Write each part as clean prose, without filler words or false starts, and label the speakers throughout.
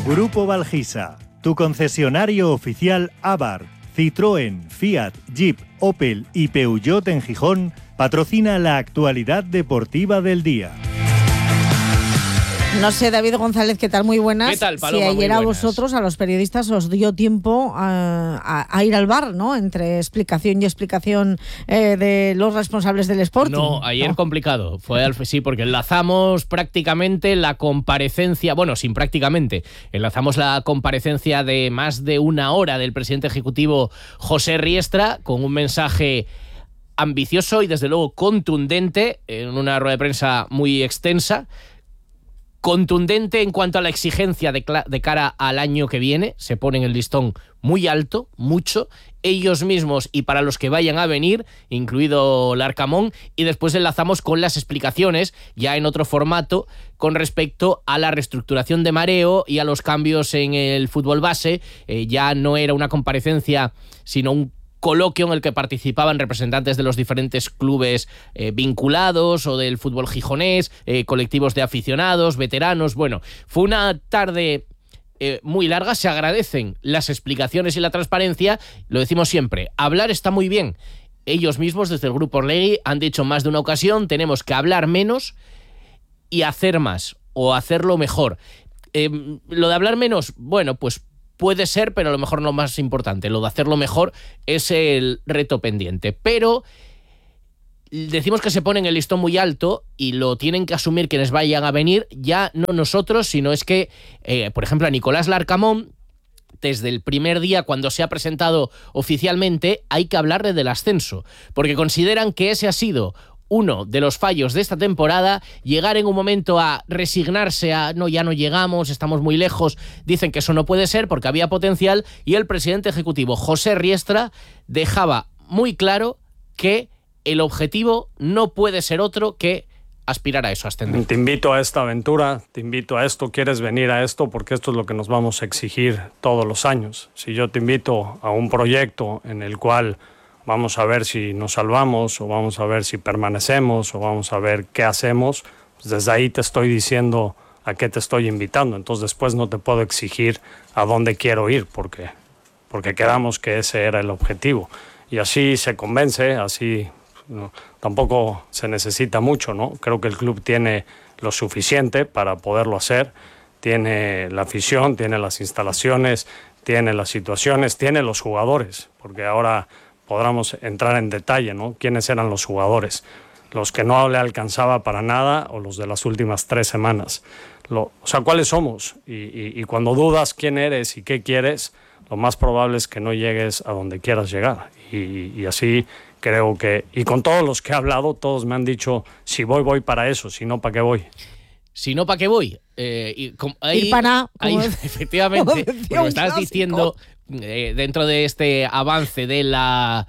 Speaker 1: Grupo Valgisa, tu concesionario oficial Abarth, Citroën, Fiat, Jeep, Opel y Peugeot en Gijón, patrocina la actualidad deportiva del día.
Speaker 2: No sé, David González, ¿qué tal? Muy buenas.
Speaker 3: ¿Qué tal, Paloma?
Speaker 2: Si ayer a
Speaker 3: Muy buenas.
Speaker 2: vosotros, a los periodistas, os dio tiempo a ir al bar, ¿no? Entre explicación y explicación de los responsables del Sporting.
Speaker 3: No, ayer complicado. Sí, porque enlazamos prácticamente la comparecencia, bueno, sin prácticamente, enlazamos la comparecencia de más de una hora del presidente ejecutivo José Riestra con un mensaje ambicioso y desde luego contundente en una rueda de prensa muy extensa. Contundente en cuanto a la exigencia de cara al año que viene. Se ponen el listón muy alto, mucho, ellos mismos y para los que vayan a venir, incluido Larcamón, y después enlazamos con las explicaciones, ya en otro formato, con respecto a la reestructuración de Mareo y a los cambios en el fútbol base. Ya no era una comparecencia, sino un coloquio en el que participaban representantes de los diferentes clubes vinculados o del fútbol gijonés, colectivos de aficionados, veteranos. Bueno, fue una tarde muy larga. Se agradecen las explicaciones y la transparencia. Lo decimos siempre, hablar está muy bien. Ellos mismos desde el Grupo Orlegui han dicho más de una ocasión, tenemos que hablar menos y hacer más o hacerlo mejor. Lo de hablar menos, bueno, pues puede ser, pero a lo mejor no más importante. Lo de hacerlo mejor es el reto pendiente. Pero decimos que se ponen el listón muy alto y lo tienen que asumir quienes vayan a venir, ya no nosotros, sino es que, por ejemplo, a Nicolás Larcamón, desde el primer día cuando se ha presentado oficialmente, hay que hablarle del ascenso, porque consideran que ese ha sido uno de los fallos de esta temporada, llegar en un momento a resignarse a no, ya no llegamos, estamos muy lejos. Dicen que eso no puede ser porque había potencial y el presidente ejecutivo José Riestra dejaba muy claro que el objetivo no puede ser otro que aspirar a eso, ascender.
Speaker 4: Te invito a esta aventura, te invito a esto, quieres venir a esto porque esto es lo que nos vamos a exigir todos los años. Si yo te invito a un proyecto en el cual vamos a ver si nos salvamos o vamos a ver si permanecemos o vamos a ver qué hacemos, pues desde ahí te estoy diciendo a qué te estoy invitando. Entonces después no te puedo exigir a dónde quiero ir porque quedamos que ese era el objetivo. Y así se convence, así no, tampoco se necesita mucho, ¿no? Creo que el club tiene lo suficiente para poderlo hacer, tiene la afición, tiene las instalaciones, tiene las situaciones, tiene los jugadores, porque ahora podamos entrar en detalle, ¿no? ¿Quiénes eran los jugadores? ¿Los que no le alcanzaba para nada o los de las últimas 3 semanas? O sea, ¿cuáles somos? Y cuando dudas quién eres y qué quieres, lo más probable es que no llegues a donde quieras llegar. Y así creo que... Y con todos los que he hablado, todos me han dicho, si voy para eso, si no, ¿para qué voy?
Speaker 3: Si no, ¿para qué voy?
Speaker 2: Ir para
Speaker 3: efectivamente, como estabas diciendo, dentro de este avance de la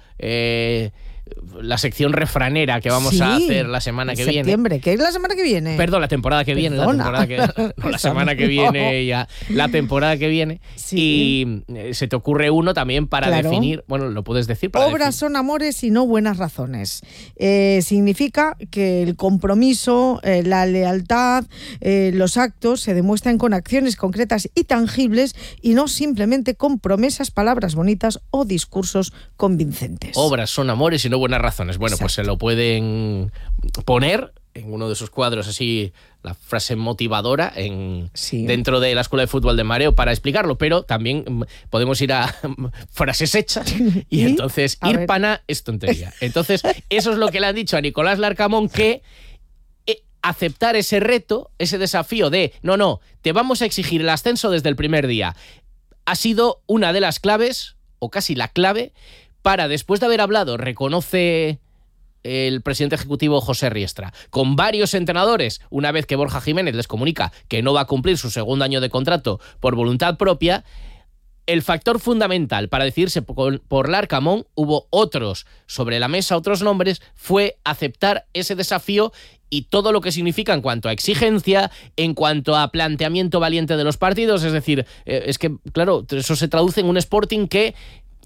Speaker 3: sección refranera que vamos a hacer la semana que viene.
Speaker 2: Septiembre, ¿qué es la semana que viene?
Speaker 3: Perdón, la temporada que viene. La semana que viene ya. La temporada que viene. Sí. Y se te ocurre uno también para definir, bueno, lo puedes decir.
Speaker 2: Obras son amores y no buenas razones. Significa que el compromiso, la lealtad, los actos se demuestran con acciones concretas y tangibles y no simplemente con promesas, palabras bonitas o discursos convincentes.
Speaker 3: Obras son amores y no buenas razones. Bueno, pues se lo pueden poner en uno de sus cuadros, así, la frase motivadora dentro de la Escuela de Fútbol de Mareo para explicarlo, pero también podemos ir a frases hechas y entonces ir pana es tontería. Entonces, eso es lo que le han dicho a Nicolás Larcamón, que aceptar ese reto, ese desafío de no, te vamos a exigir el ascenso desde el primer día, ha sido una de las claves, o casi la clave, para, después de haber hablado, reconoce el presidente ejecutivo José Riestra, con varios entrenadores, una vez que Borja Jiménez les comunica que no va a cumplir su segundo año de contrato por voluntad propia, el factor fundamental para decidirse por Larcamón, hubo otros sobre la mesa, otros nombres, fue aceptar ese desafío y todo lo que significa en cuanto a exigencia, en cuanto a planteamiento valiente de los partidos. Es decir, es que, claro, eso se traduce en un Sporting que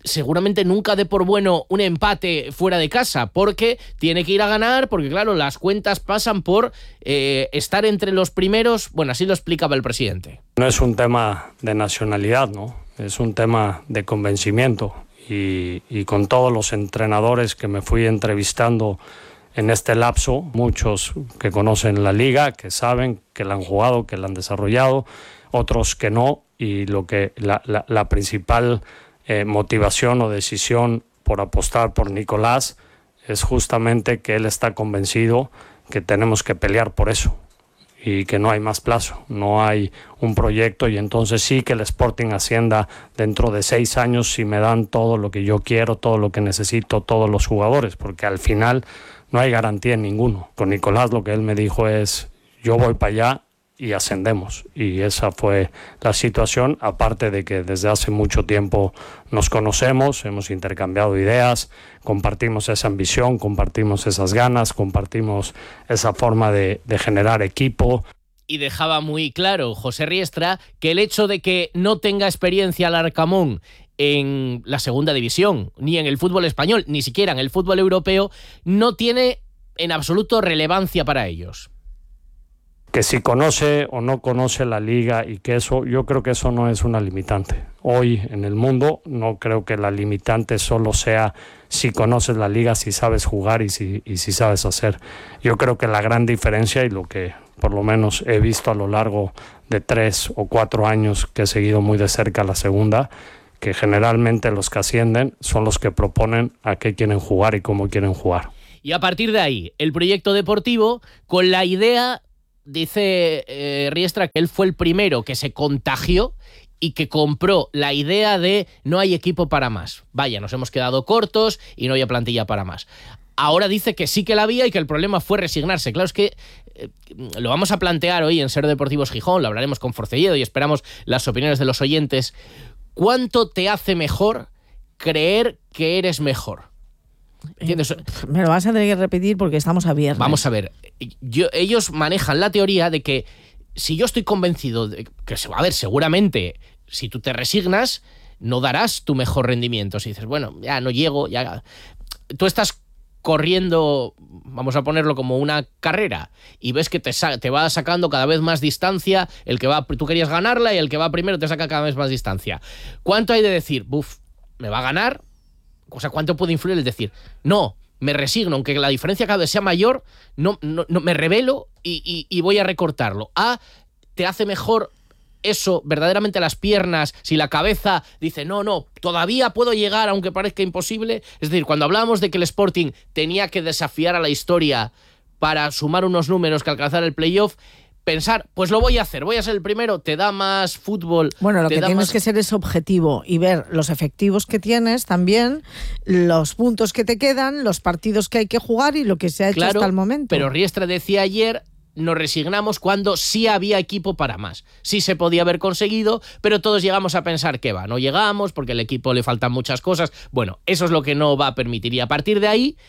Speaker 3: seguramente nunca dé por bueno un empate fuera de casa, porque tiene que ir a ganar, porque claro, las cuentas pasan por estar entre los primeros. Bueno, así lo explicaba el presidente.
Speaker 4: No es un tema de nacionalidad, ¿no? Es un tema de convencimiento, y con todos los entrenadores que me fui entrevistando en este lapso, muchos que conocen la liga, que saben, que la han jugado, que la han desarrollado, otros que no, y la principal motivación o decisión por apostar por Nicolás es justamente que él está convencido que tenemos que pelear por eso y que no hay más plazo, no hay un proyecto, y entonces sí que el Sporting ascienda dentro de 6 años si me dan todo lo que yo quiero, todo lo que necesito, todos los jugadores, porque al final no hay garantía en ninguno. Con Nicolás lo que él me dijo es: yo voy para allá y ascendemos, y esa fue la situación, aparte de que desde hace mucho tiempo nos conocemos, hemos intercambiado ideas, compartimos esa ambición, compartimos esas ganas, compartimos esa forma de generar equipo.
Speaker 3: Y dejaba muy claro José Riestra que el hecho de que no tenga experiencia Larcamón en la segunda división, ni en el fútbol español, ni siquiera en el fútbol europeo, no tiene en absoluto relevancia para ellos.
Speaker 4: Que si conoce o no conoce la liga, y que eso, yo creo que eso no es una limitante. Hoy en el mundo no creo que la limitante solo sea si conoces la liga, si sabes jugar y si sabes hacer. Yo creo que la gran diferencia, y lo que por lo menos he visto a lo largo de 3 o 4 años que he seguido muy de cerca la segunda, que generalmente los que ascienden son los que proponen a qué quieren jugar y cómo quieren jugar.
Speaker 3: Y a partir de ahí, el proyecto deportivo con la idea. Dice Riestra que él fue el primero que se contagió y que compró la idea de no hay equipo para más. Vaya, nos hemos quedado cortos y no había plantilla para más. Ahora dice que sí que la había y que el problema fue resignarse. Claro, es que lo vamos a plantear hoy en Ser Deportivos Gijón, lo hablaremos con Forcelledo y esperamos las opiniones de los oyentes. ¿Cuánto te hace mejor creer que eres mejor? ¿Entiendes?
Speaker 2: Me lo vas a tener que repetir porque estamos a viernes.
Speaker 3: Vamos a ver, ellos manejan la teoría de que si yo estoy convencido de que, a ver, seguramente si tú te resignas no darás tu mejor rendimiento. Si dices, bueno, ya no llego, ya tú estás corriendo, vamos a ponerlo como una carrera, y ves que te va sacando cada vez más distancia, el que va, tú querías ganarla y el que va primero te saca cada vez más distancia. ¿Cuánto hay de decir, me va a ganar? O sea, ¿cuánto puede influir el decir, no, me resigno, aunque la diferencia cada vez sea mayor, no me rebelo y voy a recortarlo? ¿Te hace mejor eso verdaderamente las piernas si la cabeza dice, no, todavía puedo llegar aunque parezca imposible? Es decir, cuando hablábamos de que el Sporting tenía que desafiar a la historia para sumar unos números que alcanzar el playoff, pensar, pues lo voy a hacer, voy a ser el primero, te da más fútbol.
Speaker 2: Bueno, lo que tienes que ser es objetivo y ver los efectivos que tienes también, los puntos que te quedan, los partidos que hay que jugar y lo que se ha hecho hasta el momento.
Speaker 3: Pero Riestra decía ayer, nos resignamos cuando sí había equipo para más. Sí se podía haber conseguido, pero todos llegamos a pensar que no llegamos porque al equipo le faltan muchas cosas. Bueno, eso es lo que no va a permitir. Y a partir de ahí,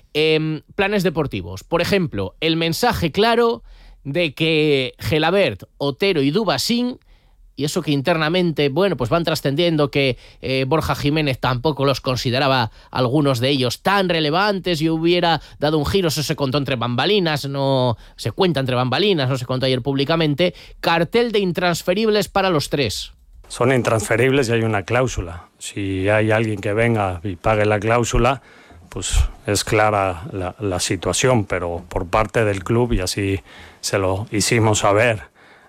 Speaker 3: planes deportivos. Por ejemplo, el mensaje claro de que Gelabert, Otero y Dubasín, y eso que internamente, pues van trascendiendo que Borja Jiménez tampoco los consideraba, algunos de ellos, tan relevantes y hubiera dado un giro. Eso se contó entre bambalinas, no se cuenta entre bambalinas, no se contó ayer públicamente. Cartel de intransferibles para los 3.
Speaker 4: Son intransferibles y hay una cláusula. Si hay alguien que venga y pague la cláusula, pues es clara la situación, pero por parte del club, y así se lo hicimos saber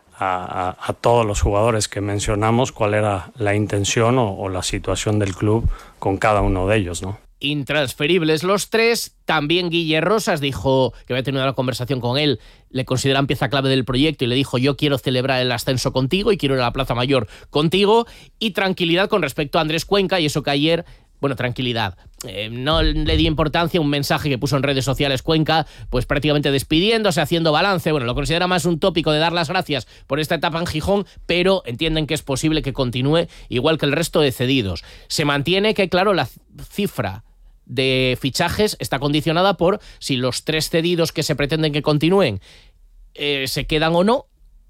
Speaker 4: a todos los jugadores que mencionamos, cuál era la intención o la situación del club con cada uno de ellos, ¿no?
Speaker 3: Intransferibles los 3. También Guille Rosas dijo que había tenido una conversación con él, le consideran pieza clave del proyecto y le dijo, yo quiero celebrar el ascenso contigo y quiero ir a la Plaza Mayor contigo. Y tranquilidad con respecto a Andrés Cuenca, y eso que ayer, tranquilidad. No le di importancia a un mensaje que puso en redes sociales Cuenca, pues prácticamente despidiéndose, haciendo balance. Lo considera más un tópico de dar las gracias por esta etapa en Gijón, pero entienden que es posible que continúe igual que el resto de cedidos. Se mantiene que, claro, la cifra de fichajes está condicionada por si los 3 cedidos que se pretenden que continúen se quedan o no,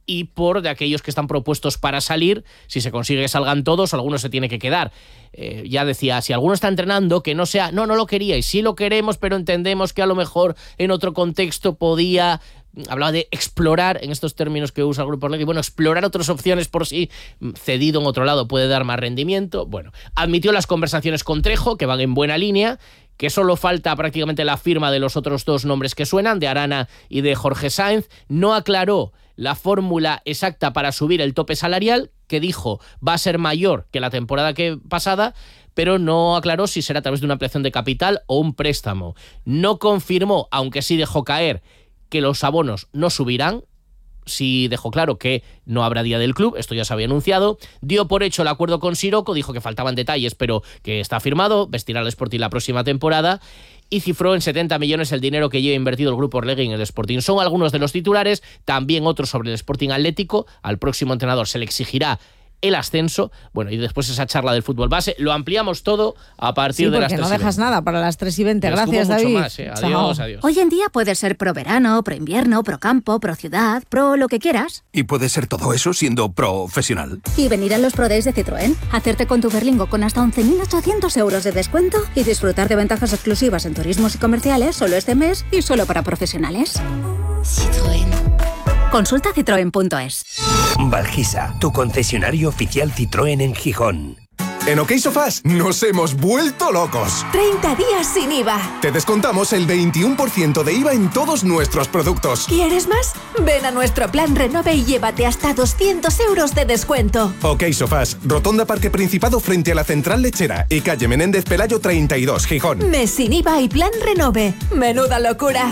Speaker 3: y por de aquellos que están propuestos para salir. Si se consigue que salgan todos, alguno se tiene que quedar. Ya decía, si alguno está entrenando, que no sea, no lo queríais, sí lo queremos, pero entendemos que a lo mejor en otro contexto podía... Hablaba de explorar, en estos términos que usa el Grupo Orlegui, explorar otras opciones por si cedido en otro lado puede dar más rendimiento. Bueno, admitió las conversaciones con Trejo, que van en buena línea, que solo falta prácticamente la firma de los otros dos nombres que suenan, de Arana y de Jorge Sáenz. No aclaró la fórmula exacta para subir el tope salarial, que dijo va a ser mayor que la temporada pasada, pero no aclaró si será a través de una ampliación de capital o un préstamo. No confirmó, aunque sí dejó caer, que los abonos no subirán. Sí dejó claro que no habrá día del club, esto ya se había anunciado. Dio por hecho el acuerdo con Sirocco, dijo que faltaban detalles, pero que está firmado, vestirá al Sporting la próxima temporada, y cifró en 70 millones el dinero que lleva invertido el Grupo Orlegui en el Sporting. Son algunos de los titulares, también otros sobre el Sporting Atlético. Al próximo entrenador se le exigirá el ascenso, y después esa charla del fútbol base. Lo ampliamos todo a partir de las 3:20.
Speaker 2: No dejas nada para las 3:20. Gracias, David.
Speaker 3: Más, Adiós, adiós.
Speaker 5: Hoy en día puede ser pro verano, pro invierno, pro campo, pro ciudad, pro lo que quieras.
Speaker 6: Y puede ser todo eso siendo profesional.
Speaker 5: Y venir a los Pro Days de Citroën, hacerte con tu Berlingo con hasta 11.800 euros de descuento y disfrutar de ventajas exclusivas en turismos y comerciales solo este mes y solo para profesionales. Citroën. Consulta citroen.es.
Speaker 7: Valgisa, tu concesionario oficial Citroën en Gijón.
Speaker 8: En OK Sofás nos hemos vuelto locos.
Speaker 9: 30 días sin IVA.
Speaker 8: Te descontamos el 21% de IVA en todos nuestros productos.
Speaker 9: ¿Quieres más? Ven a nuestro plan Renove y llévate hasta 200 euros de descuento.
Speaker 8: OK Sofás, Rotonda Parque Principado frente a la Central Lechera y calle Menéndez Pelayo 32, Gijón.
Speaker 9: Mes sin IVA y plan Renove. ¡Menuda locura!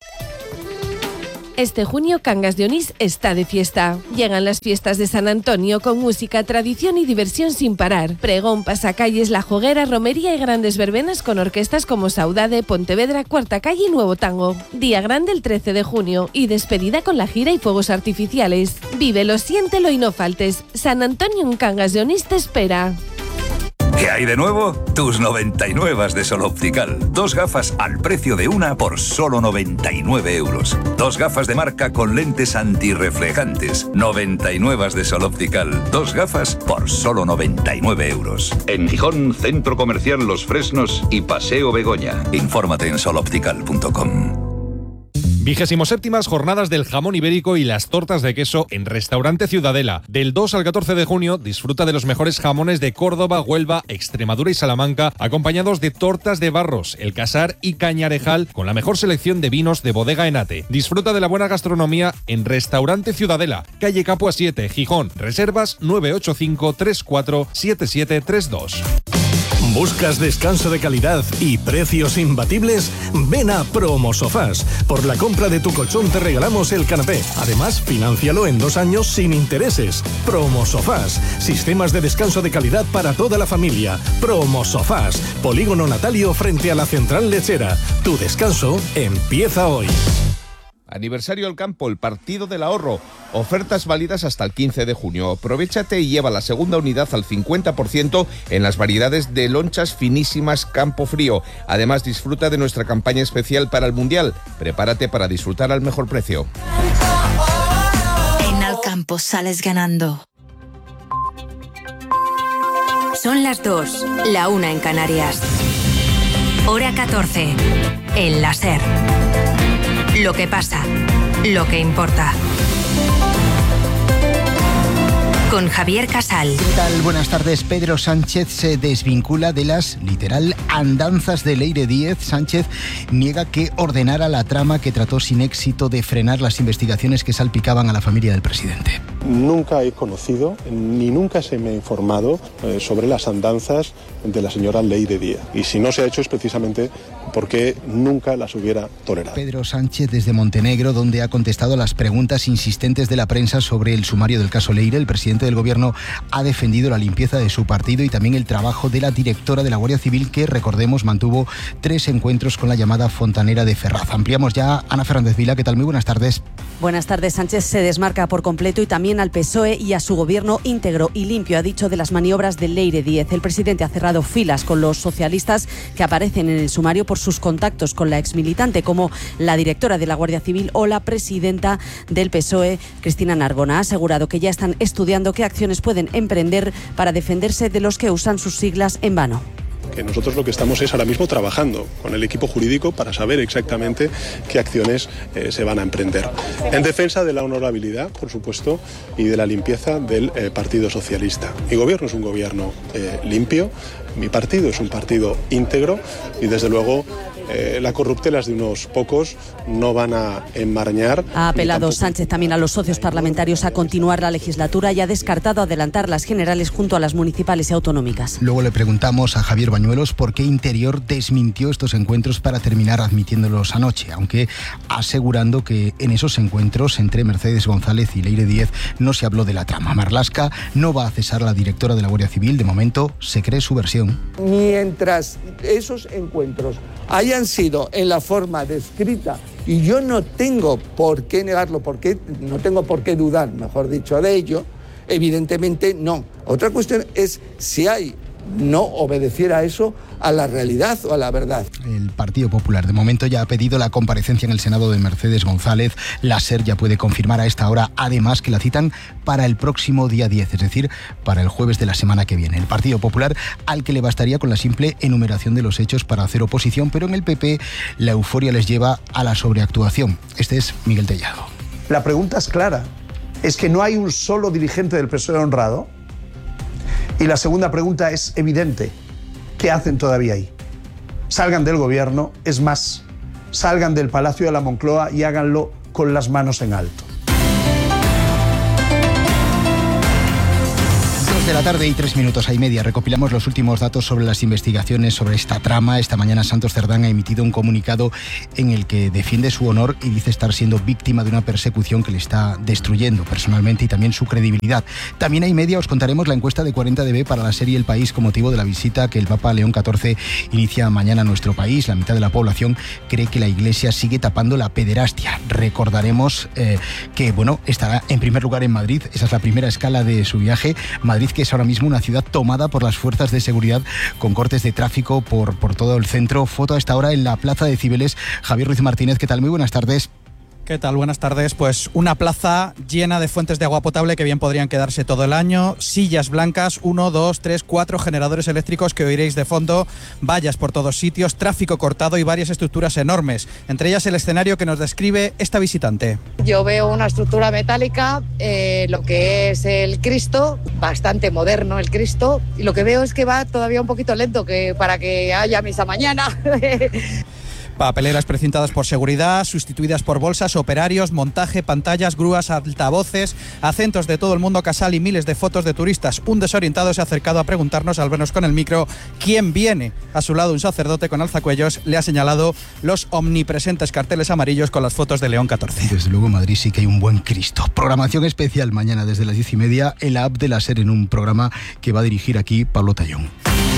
Speaker 10: Este junio Cangas de Onís está de fiesta. Llegan las fiestas de San Antonio con música, tradición y diversión sin parar. Pregón, pasacalles, La Joguera, romería y grandes verbenas con orquestas como Saudade, Pontevedra, Cuarta Calle y Nuevo Tango. Día grande el 13 de junio y despedida con la gira y fuegos artificiales. Vívelo, siéntelo y no faltes. San Antonio en Cangas de Onís te espera.
Speaker 6: ¿Qué hay de nuevo? Tus 99 de Sol Optical. 2 gafas al precio de una por solo 99 euros. 2 gafas de marca con lentes antirreflejantes. 99 de Sol Optical. 2 gafas por solo 99 euros.
Speaker 11: En Gijón, Centro Comercial Los Fresnos y Paseo Begoña.
Speaker 6: Infórmate en soloptical.com.
Speaker 12: 27ª Jornadas del Jamón Ibérico y las tortas de queso en Restaurante Ciudadela. Del 2 al 14 de junio disfruta de los mejores jamones de Córdoba, Huelva, Extremadura y Salamanca, acompañados de tortas de Barros, El Casar y Cañarejal, con la mejor selección de vinos de Bodega Enate. Disfruta de la buena gastronomía en Restaurante Ciudadela, calle Capua 7, Gijón. Reservas 985 34 7732.
Speaker 13: ¿Buscas descanso de calidad y precios imbatibles? Ven a Promosofás. Por la compra de tu colchón te regalamos el canapé. Además, financialo en 2 años sin intereses. Promosofás. Sistemas de descanso de calidad para toda la familia. Promosofás. Polígono Natalio frente a la Central Lechera. Tu descanso empieza hoy.
Speaker 14: Aniversario al campo, el partido del ahorro. Ofertas válidas hasta el 15 de junio. Aprovéchate y lleva la segunda unidad al 50% en las variedades de lonchas finísimas Campo Frío. Además, disfruta de nuestra campaña especial para el Mundial. Prepárate para disfrutar al mejor precio.
Speaker 15: En Alcampo sales ganando. Son las 2, la 1 en Canarias. Hora 14, en la SER. Lo que pasa, lo que importa. Con Javier Casal.
Speaker 16: ¿Qué tal? Buenas tardes. Pedro Sánchez se desvincula de las, literal, andanzas de Leire Díez. Sánchez niega que ordenara la trama que trató sin éxito de frenar las investigaciones que salpicaban a la familia del presidente.
Speaker 17: Nunca he conocido, ni nunca se me ha informado sobre las andanzas de la señora Leire Díez. Y si no se ha hecho es precisamente porque nunca las hubiera tolerado.
Speaker 16: Pedro Sánchez desde Montenegro, donde ha contestado a las preguntas insistentes de la prensa sobre el sumario del caso Leire. El presidente del gobierno ha defendido la limpieza de su partido y también el trabajo de la directora de la Guardia Civil, que, recordemos, mantuvo 3 encuentros con la llamada Fontanera de Ferraz. Ampliamos ya. Ana Fernández Vila, ¿qué tal? Muy buenas tardes.
Speaker 18: Buenas tardes. Sánchez se desmarca por completo y también también al PSOE y a su gobierno íntegro y limpio, ha dicho de las maniobras de Leire Díez. El presidente ha cerrado filas con los socialistas que aparecen en el sumario por sus contactos con la exmilitante, como la directora de la Guardia Civil o la presidenta del PSOE, Cristina Narbona. Ha asegurado que ya están estudiando qué acciones pueden emprender para defenderse de los que usan sus siglas en vano.
Speaker 17: Que nosotros lo que estamos es ahora mismo trabajando con el equipo jurídico para saber exactamente qué acciones se van a emprender. En defensa de la honorabilidad, por supuesto, y de la limpieza del Partido Socialista. Mi gobierno es un gobierno limpio, mi partido es un partido íntegro y desde luego las corruptelas de unos pocos no van a enmarañar.
Speaker 18: Ha apelado Sánchez también a los socios parlamentarios a continuar la legislatura y ha descartado adelantar las generales junto a las municipales y autonómicas.
Speaker 16: Luego le preguntamos a Javier Bañuelos por qué Interior desmintió estos encuentros para terminar admitiéndolos anoche, aunque asegurando que en esos encuentros entre Mercedes González y Leire Díez no se habló de la trama. Marlaska no va a cesar a la directora de la Guardia Civil, de momento se cree su versión.
Speaker 19: Mientras esos encuentros hayan sido en la forma descrita, y yo no tengo por qué negarlo, no tengo por qué dudar, mejor dicho, de ello, evidentemente no. Otra cuestión es si no obedeciera eso a la realidad o a la verdad.
Speaker 16: El Partido Popular de momento ya ha pedido la comparecencia en el Senado de Mercedes González. La SER ya puede confirmar a esta hora, además, que la citan para el próximo día 10, es decir, para el jueves de la semana que viene. El Partido Popular, al que le bastaría con la simple enumeración de los hechos para hacer oposición, pero en el PP la euforia les lleva a la sobreactuación. Este es Miguel Tellado.
Speaker 20: La pregunta es clara. ¿Es que no hay un solo dirigente del PSOE honrado? Y la segunda pregunta es evidente. ¿Qué hacen todavía ahí? Salgan del gobierno, es más, salgan del Palacio de la Moncloa y háganlo con las manos en alto.
Speaker 16: 2 de la tarde y 3 minutos y media. Recopilamos los últimos datos sobre las investigaciones sobre esta trama. Esta mañana Santos Cerdán ha emitido un comunicado en el que defiende su honor y dice estar siendo víctima de una persecución que le está destruyendo personalmente y también su credibilidad. También a y media os contaremos la encuesta de 40DB para la serie El País con motivo de la visita que el Papa León XIV inicia mañana a nuestro país. La mitad de la población cree que la Iglesia sigue tapando la pederastia. Recordaremos que estará en primer lugar en Madrid. Esa es la primera escala de su viaje. Madrid, que es ahora mismo una ciudad tomada por las fuerzas de seguridad con cortes de tráfico por todo el centro. Foto a esta hora en la Plaza de Cibeles. Javier Ruiz Martínez, ¿qué tal? Muy buenas tardes.
Speaker 21: ¿Qué tal? Buenas tardes. Pues una plaza llena de fuentes de agua potable que bien podrían quedarse todo el año, sillas blancas, 1, 2, 3, 4 generadores eléctricos que oiréis de fondo, vallas por todos sitios, tráfico cortado y varias estructuras enormes, entre ellas el escenario que nos describe esta visitante.
Speaker 22: Yo veo una estructura metálica, lo que es el Cristo, bastante moderno el Cristo, y lo que veo es que va todavía un poquito lento para que haya misa mañana.
Speaker 21: Papeleras precintadas por seguridad, sustituidas por bolsas, operarios, montaje, pantallas, grúas, altavoces, acentos de todo el mundo casal y miles de fotos de turistas. Un desorientado se ha acercado a preguntarnos, al vernos con el micro, quién viene. A su lado un sacerdote con alzacuellos le ha señalado los omnipresentes carteles amarillos con las fotos de León XIV.
Speaker 16: Desde luego en Madrid sí que hay un buen Cristo. Programación especial mañana desde las 10:30 en la app de la SER, en un programa que va a dirigir aquí Pablo Tallón.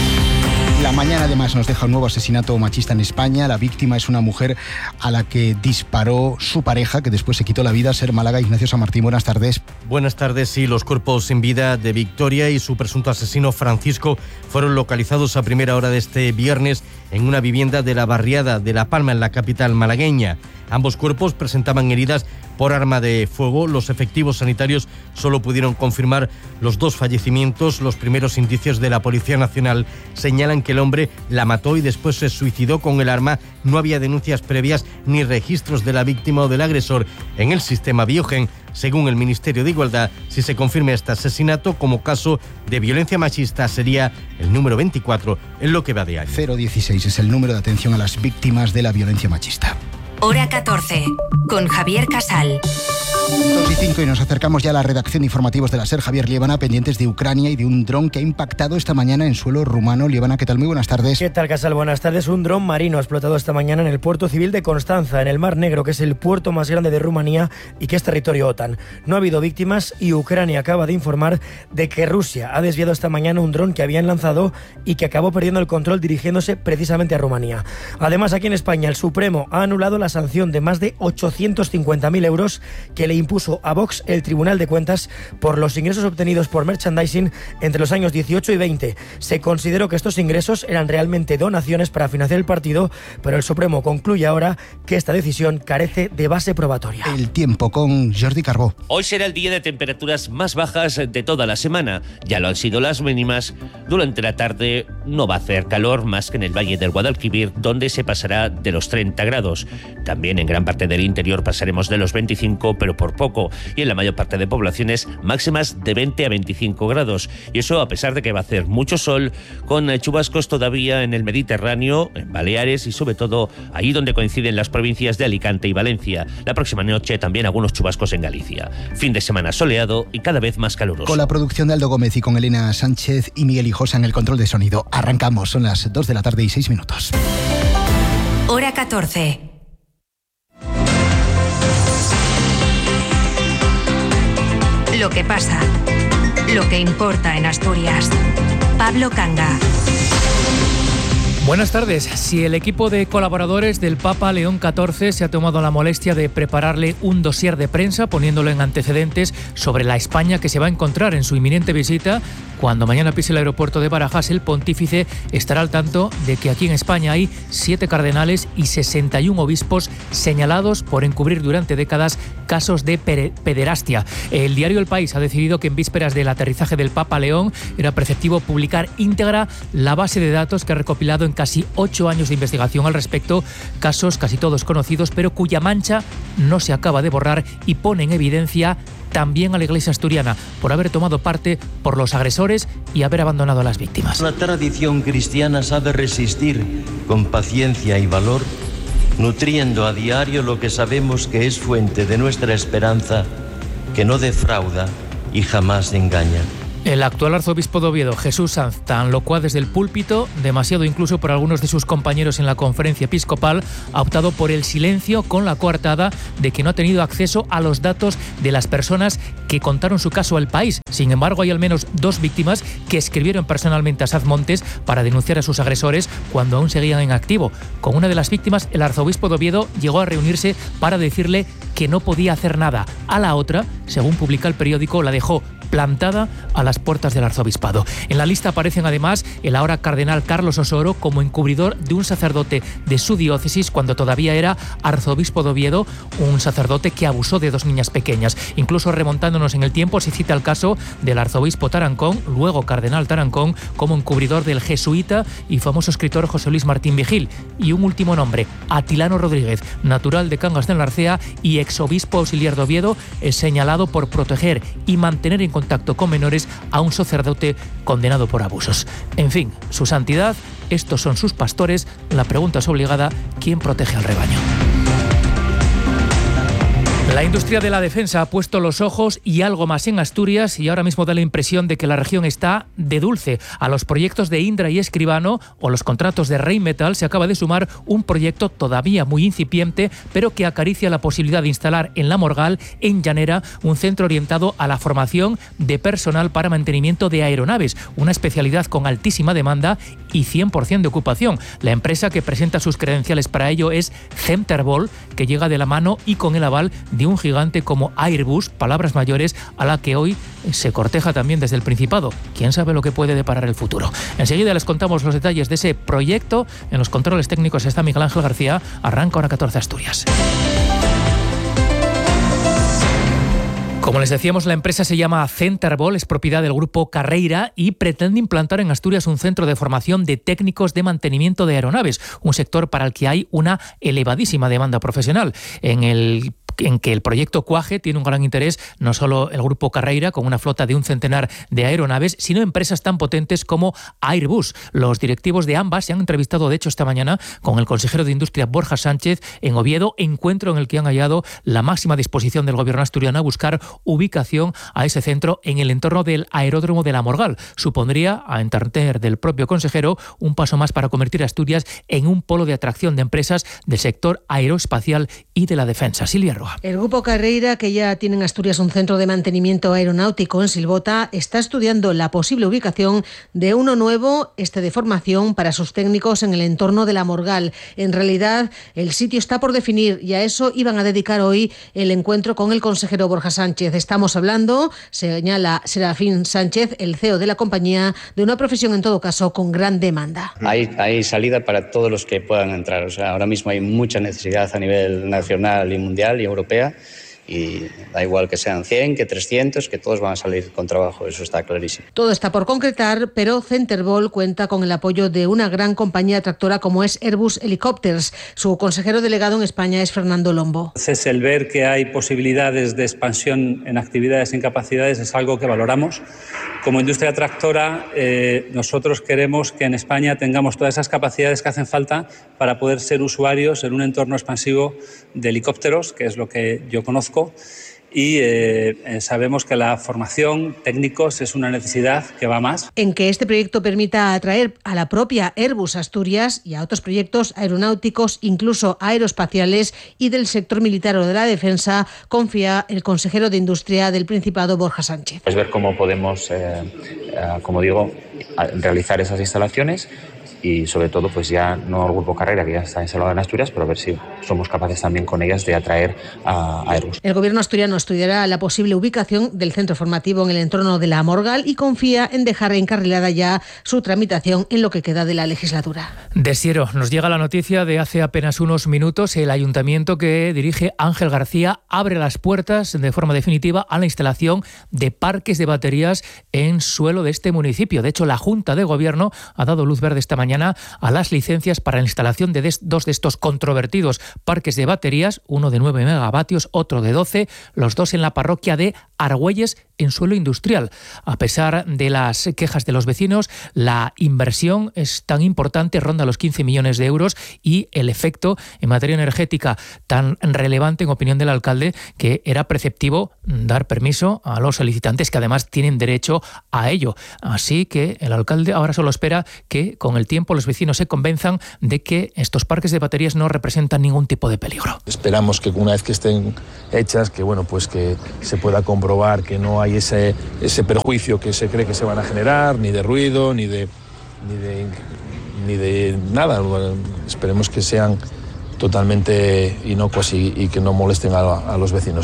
Speaker 16: La mañana además nos deja un nuevo asesinato machista en España. La víctima es una mujer a la que disparó su pareja, que después se quitó la vida. SER Málaga, Ignacio San Martín, buenas tardes.
Speaker 23: Buenas tardes. Sí, los cuerpos sin vida de Victoria y su presunto asesino Francisco fueron localizados a primera hora de este viernes en una vivienda de la barriada de La Palma, en la capital malagueña. Ambos cuerpos presentaban heridas por arma de fuego. Los efectivos sanitarios solo pudieron confirmar los 2 fallecimientos. Los primeros indicios de la Policía Nacional señalan que el hombre la mató y después se suicidó con el arma. No había denuncias previas ni registros de la víctima o del agresor en el sistema Biogen. Según el Ministerio de Igualdad, si se confirma este asesinato como caso de violencia machista, sería el número 24 en lo que va de año.
Speaker 16: 016 es el número de atención a las víctimas de la violencia machista.
Speaker 15: Hora 14, con Javier Casal.
Speaker 16: 2:05 y nos acercamos ya a la redacción de informativos de la SER. Javier, Liébana, pendientes de Ucrania y de un dron que ha impactado esta mañana en suelo rumano. Liébana, ¿qué tal? Muy buenas tardes.
Speaker 24: ¿Qué tal, Casal? Buenas tardes. Un dron marino ha explotado esta mañana en el puerto civil de Constanza, en el Mar Negro, que es el puerto más grande de Rumanía y que es territorio OTAN. No ha habido víctimas y Ucrania acaba de informar de que Rusia ha desviado esta mañana un dron que habían lanzado y que acabó perdiendo el control dirigiéndose precisamente a Rumanía. Además, aquí en España, el Supremo ha anulado la la sanción de más de 850.000 euros que le impuso a Vox el Tribunal de Cuentas por los ingresos obtenidos por merchandising entre los años 18 y 20. Se consideró que estos ingresos eran realmente donaciones para financiar el partido, pero el Supremo concluye ahora que esta decisión carece de base probatoria.
Speaker 16: El tiempo con Jordi Carbó.
Speaker 1: Hoy será el día de temperaturas más bajas de toda la semana. Ya lo han sido las mínimas. Durante la tarde no va a hacer calor más que en el Valle del Guadalquivir, donde se pasará de los 30 grados. También en gran parte del interior pasaremos de los 25, pero por poco. Y en la mayor parte de poblaciones máximas de 20 a 25 grados. Y eso a pesar de que va a hacer mucho sol, con chubascos todavía en el Mediterráneo, en Baleares y sobre todo ahí donde coinciden las provincias de Alicante y Valencia. La próxima noche también algunos chubascos en Galicia. Fin de semana soleado y cada vez más caluroso.
Speaker 16: Con la producción de Aldo Gómez y con Elena Sánchez y Miguel Hijosa en el control de sonido. Arrancamos, son las 2 de la tarde y 6 minutos.
Speaker 15: Hora 14. Lo que pasa, lo que importa en Asturias. Pablo Canga.
Speaker 2: Buenas tardes. Si el equipo de colaboradores del Papa León XIV se ha tomado la molestia de prepararle un dossier de prensa poniéndolo en antecedentes sobre la España que se va a encontrar en su inminente visita, cuando mañana pise el aeropuerto de Barajas, el pontífice estará al tanto de que aquí en España hay 7 cardenales y 61 obispos señalados por encubrir durante décadas casos de pederastia. El diario El País ha decidido que en vísperas del aterrizaje del Papa León era preceptivo publicar íntegra la base de datos que ha recopilado en casi 8 años de investigación al respecto, casos casi todos conocidos, pero cuya mancha no se acaba de borrar y pone en evidencia también a la Iglesia asturiana por haber tomado parte por los agresores y haber abandonado a las víctimas.
Speaker 3: La tradición cristiana sabe resistir con paciencia y valor, nutriendo a diario lo que sabemos que es fuente de nuestra esperanza, que no defrauda y jamás engaña.
Speaker 2: El actual arzobispo de Oviedo, Jesús Sanz, tan locuaz desde el púlpito, demasiado incluso por algunos de sus compañeros en la conferencia episcopal, ha optado por el silencio con la coartada de que no ha tenido acceso a los datos de las personas que contaron su caso al País. Sin embargo, hay al menos 2 víctimas que escribieron personalmente a Saz Montes para denunciar a sus agresores cuando aún seguían en activo. Con una de las víctimas, el arzobispo de Oviedo llegó a reunirse para decirle que no podía hacer nada. A la otra, según publica el periódico, la dejó plantada a las puertas del arzobispado. En la lista aparecen además el ahora cardenal Carlos Osoro como encubridor de un sacerdote de su diócesis cuando todavía era arzobispo de Oviedo, un sacerdote que abusó de 2 niñas pequeñas. Incluso remontándonos en el tiempo se cita el caso del arzobispo Tarancón, luego cardenal Tarancón, como encubridor del jesuita y famoso escritor José Luis Martín Vigil. Y un último nombre, Atilano Rodríguez, natural de Cangas del Narcea y exobispo auxiliar de Oviedo, es señalado por proteger y mantener en contacto con menores a un sacerdote condenado por abusos. En fin, su santidad, estos son sus pastores. La pregunta es obligada: ¿quién protege al rebaño? La industria de la defensa ha puesto los ojos y algo más en Asturias y ahora mismo da la impresión de que la región está de dulce. A los proyectos de Indra y Escribano o los contratos de Rheinmetall se acaba de sumar un proyecto todavía muy incipiente, pero que acaricia la posibilidad de instalar en La Morgal, en Llanera, un centro orientado a la formación de personal para mantenimiento de aeronaves, una especialidad con altísima demanda y 100% de ocupación. La empresa que presenta sus credenciales para ello es Centerball, que llega de la mano y con el aval de un gigante como Airbus, palabras mayores, a la que hoy se corteja también desde el Principado. ¿Quién sabe lo que puede deparar el futuro? Enseguida les contamos los detalles de ese proyecto. En los controles técnicos está Miguel Ángel García. Arranca Hora 14 Asturias. Como les decíamos, la empresa se llama Centerball, es propiedad del grupo Carreira y pretende implantar en Asturias un centro de formación de técnicos de mantenimiento de aeronaves, un sector para el que hay una elevadísima demanda profesional. En que el proyecto cuaje tiene un gran interés no solo el grupo Carreira, con una flota de 100 de aeronaves, sino empresas tan potentes como Airbus. Los directivos de ambas se han entrevistado, de hecho, esta mañana con el consejero de Industria Borja Sánchez en Oviedo, encuentro en el que han hallado la máxima disposición del gobierno asturiano a buscar ubicación a ese centro en el entorno del aeródromo de La Morgal. Supondría, a entender del propio consejero, un paso más para convertir a Asturias en un polo de atracción de empresas del sector aeroespacial y de la defensa. Silvia Roa. Silva.
Speaker 4: El Grupo Carreira, que ya tiene en Asturias un centro de mantenimiento aeronáutico en Silvota, está estudiando la posible ubicación de uno nuevo, de formación para sus técnicos en el entorno de la Morgal. En realidad, el sitio está por definir y a eso iban a dedicar hoy el encuentro con el consejero Borja Sánchez. Estamos hablando, señala Serafín Sánchez, el CEO de la compañía, de una profesión en todo caso con gran demanda.
Speaker 5: Hay salida para todos los que puedan entrar. O sea, ahora mismo hay mucha necesidad a nivel nacional y mundial y europea. Y da igual que sean 100, que 300, que todos van a salir con trabajo, eso está clarísimo.
Speaker 4: Todo está por concretar, pero Centerball cuenta con el apoyo de una gran compañía tractora como es Airbus Helicopters. Su consejero delegado en España es Fernando Lombo.
Speaker 7: Entonces, el ver que hay posibilidades de expansión en actividades y en capacidades es algo que valoramos. Como industria tractora, nosotros queremos que en España tengamos todas esas capacidades que hacen falta para poder ser usuarios en un entorno expansivo de helicópteros, que es lo que yo conozco. Y sabemos que la formación técnicos es una necesidad que va más.
Speaker 4: En que este proyecto permita atraer a la propia Airbus Asturias y a otros proyectos aeronáuticos, incluso aeroespaciales y del sector militar o de la defensa, confía el consejero de Industria del Principado, Borja Sánchez.
Speaker 8: Es ver cómo podemos, como digo, realizar esas instalaciones. Y sobre todo, pues ya no el Grupo Carreira, que ya está instalado en Asturias, pero a ver si somos capaces también con ellas de atraer a Airbus.
Speaker 4: El gobierno asturiano estudiará la posible ubicación del centro formativo en el entorno de la Morgal y confía en dejar encarrilada ya su tramitación en lo que queda de la legislatura.
Speaker 2: De Siero nos llega la noticia de hace apenas unos minutos. El ayuntamiento que dirige Ángel García abre las puertas de forma definitiva a la instalación de parques de baterías en suelo de este municipio. De hecho, la Junta de Gobierno ha dado luz verde esta mañana a las licencias para la instalación de dos de estos controvertidos parques de baterías, uno de 9 megavatios, otro de 12, los dos en la parroquia de Argüelles, en suelo industrial. A pesar de las quejas de los vecinos, la inversión es tan importante, ronda los 15 millones de euros, y el efecto en materia energética tan relevante, en opinión del alcalde, que era preceptivo dar permiso a los solicitantes, que además tienen derecho a ello. Así que el alcalde ahora solo espera que con el tiempo los vecinos se convenzan de que estos parques de baterías no representan ningún tipo de peligro.
Speaker 25: Esperamos que una vez que estén hechas, que bueno, pues que se pueda comprobar que no hay ese perjuicio que se cree que se van a generar, ni de ruido, ni de nada. Esperemos que sean totalmente inocuas y que no molesten a los vecinos.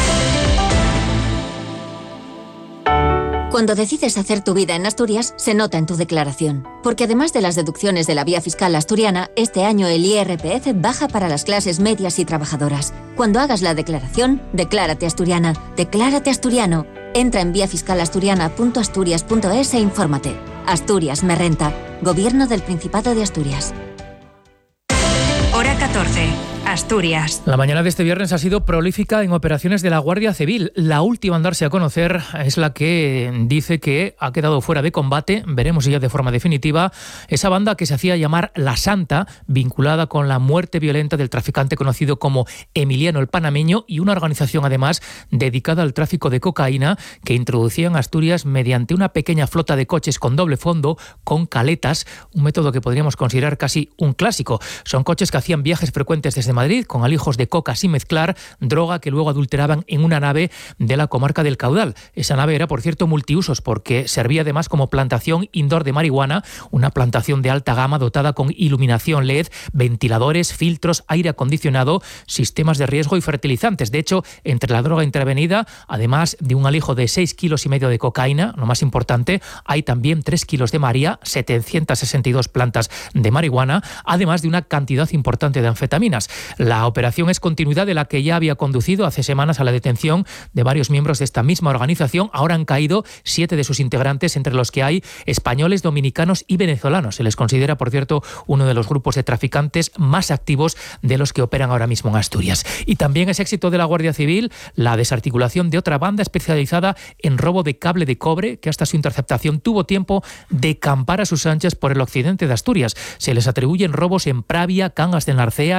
Speaker 26: Cuando decides hacer tu vida en Asturias, se nota en tu declaración. Porque además de las deducciones de la vía fiscal asturiana, este año el IRPF baja para las clases medias y trabajadoras. Cuando hagas la declaración, declárate asturiana, declárate asturiano. Entra en viafiscalasturiana.asturias.es e infórmate. Asturias me renta. Gobierno del Principado de Asturias.
Speaker 15: Hora 14. Asturias.
Speaker 2: La mañana de este viernes ha sido prolífica en operaciones de la Guardia Civil. La última en darse a conocer es la que dice que ha quedado fuera de combate, veremos si ya de forma definitiva, esa banda que se hacía llamar La Santa, vinculada con la muerte violenta del traficante conocido como Emiliano el Panameño, y una organización además dedicada al tráfico de cocaína que introducía en Asturias mediante una pequeña flota de coches con doble fondo, con caletas, un método que podríamos considerar casi un clásico. Son coches que hacían viajes frecuentes desde Madrid con alijos de coca sin mezclar, droga que luego adulteraban en una nave de la comarca del Caudal. Esa nave era, por cierto, multiusos, porque servía además como plantación indoor de marihuana, una plantación de alta gama dotada con iluminación LED, ventiladores, filtros, aire acondicionado, sistemas de riesgo y fertilizantes. De hecho, entre la droga intervenida, además de un alijo de 6,5 kilos de cocaína, lo más importante, hay también 3 kilos de María, 762 plantas de marihuana, además de una cantidad importante de anfetaminas. La operación es continuidad de la que ya había conducido hace semanas a la detención de varios miembros de esta misma organización. Ahora han caído 7 de sus integrantes, entre los que hay españoles, dominicanos y venezolanos. Se les considera, por cierto, uno de los grupos de traficantes más activos de los que operan ahora mismo en Asturias. Y también es éxito de la Guardia Civil la desarticulación de otra banda especializada en robo de cable de cobre, que hasta su interceptación tuvo tiempo de campar a sus anchas por el occidente de Asturias. Se les atribuyen robos en Pravia, Cangas de Narcea, Tineo,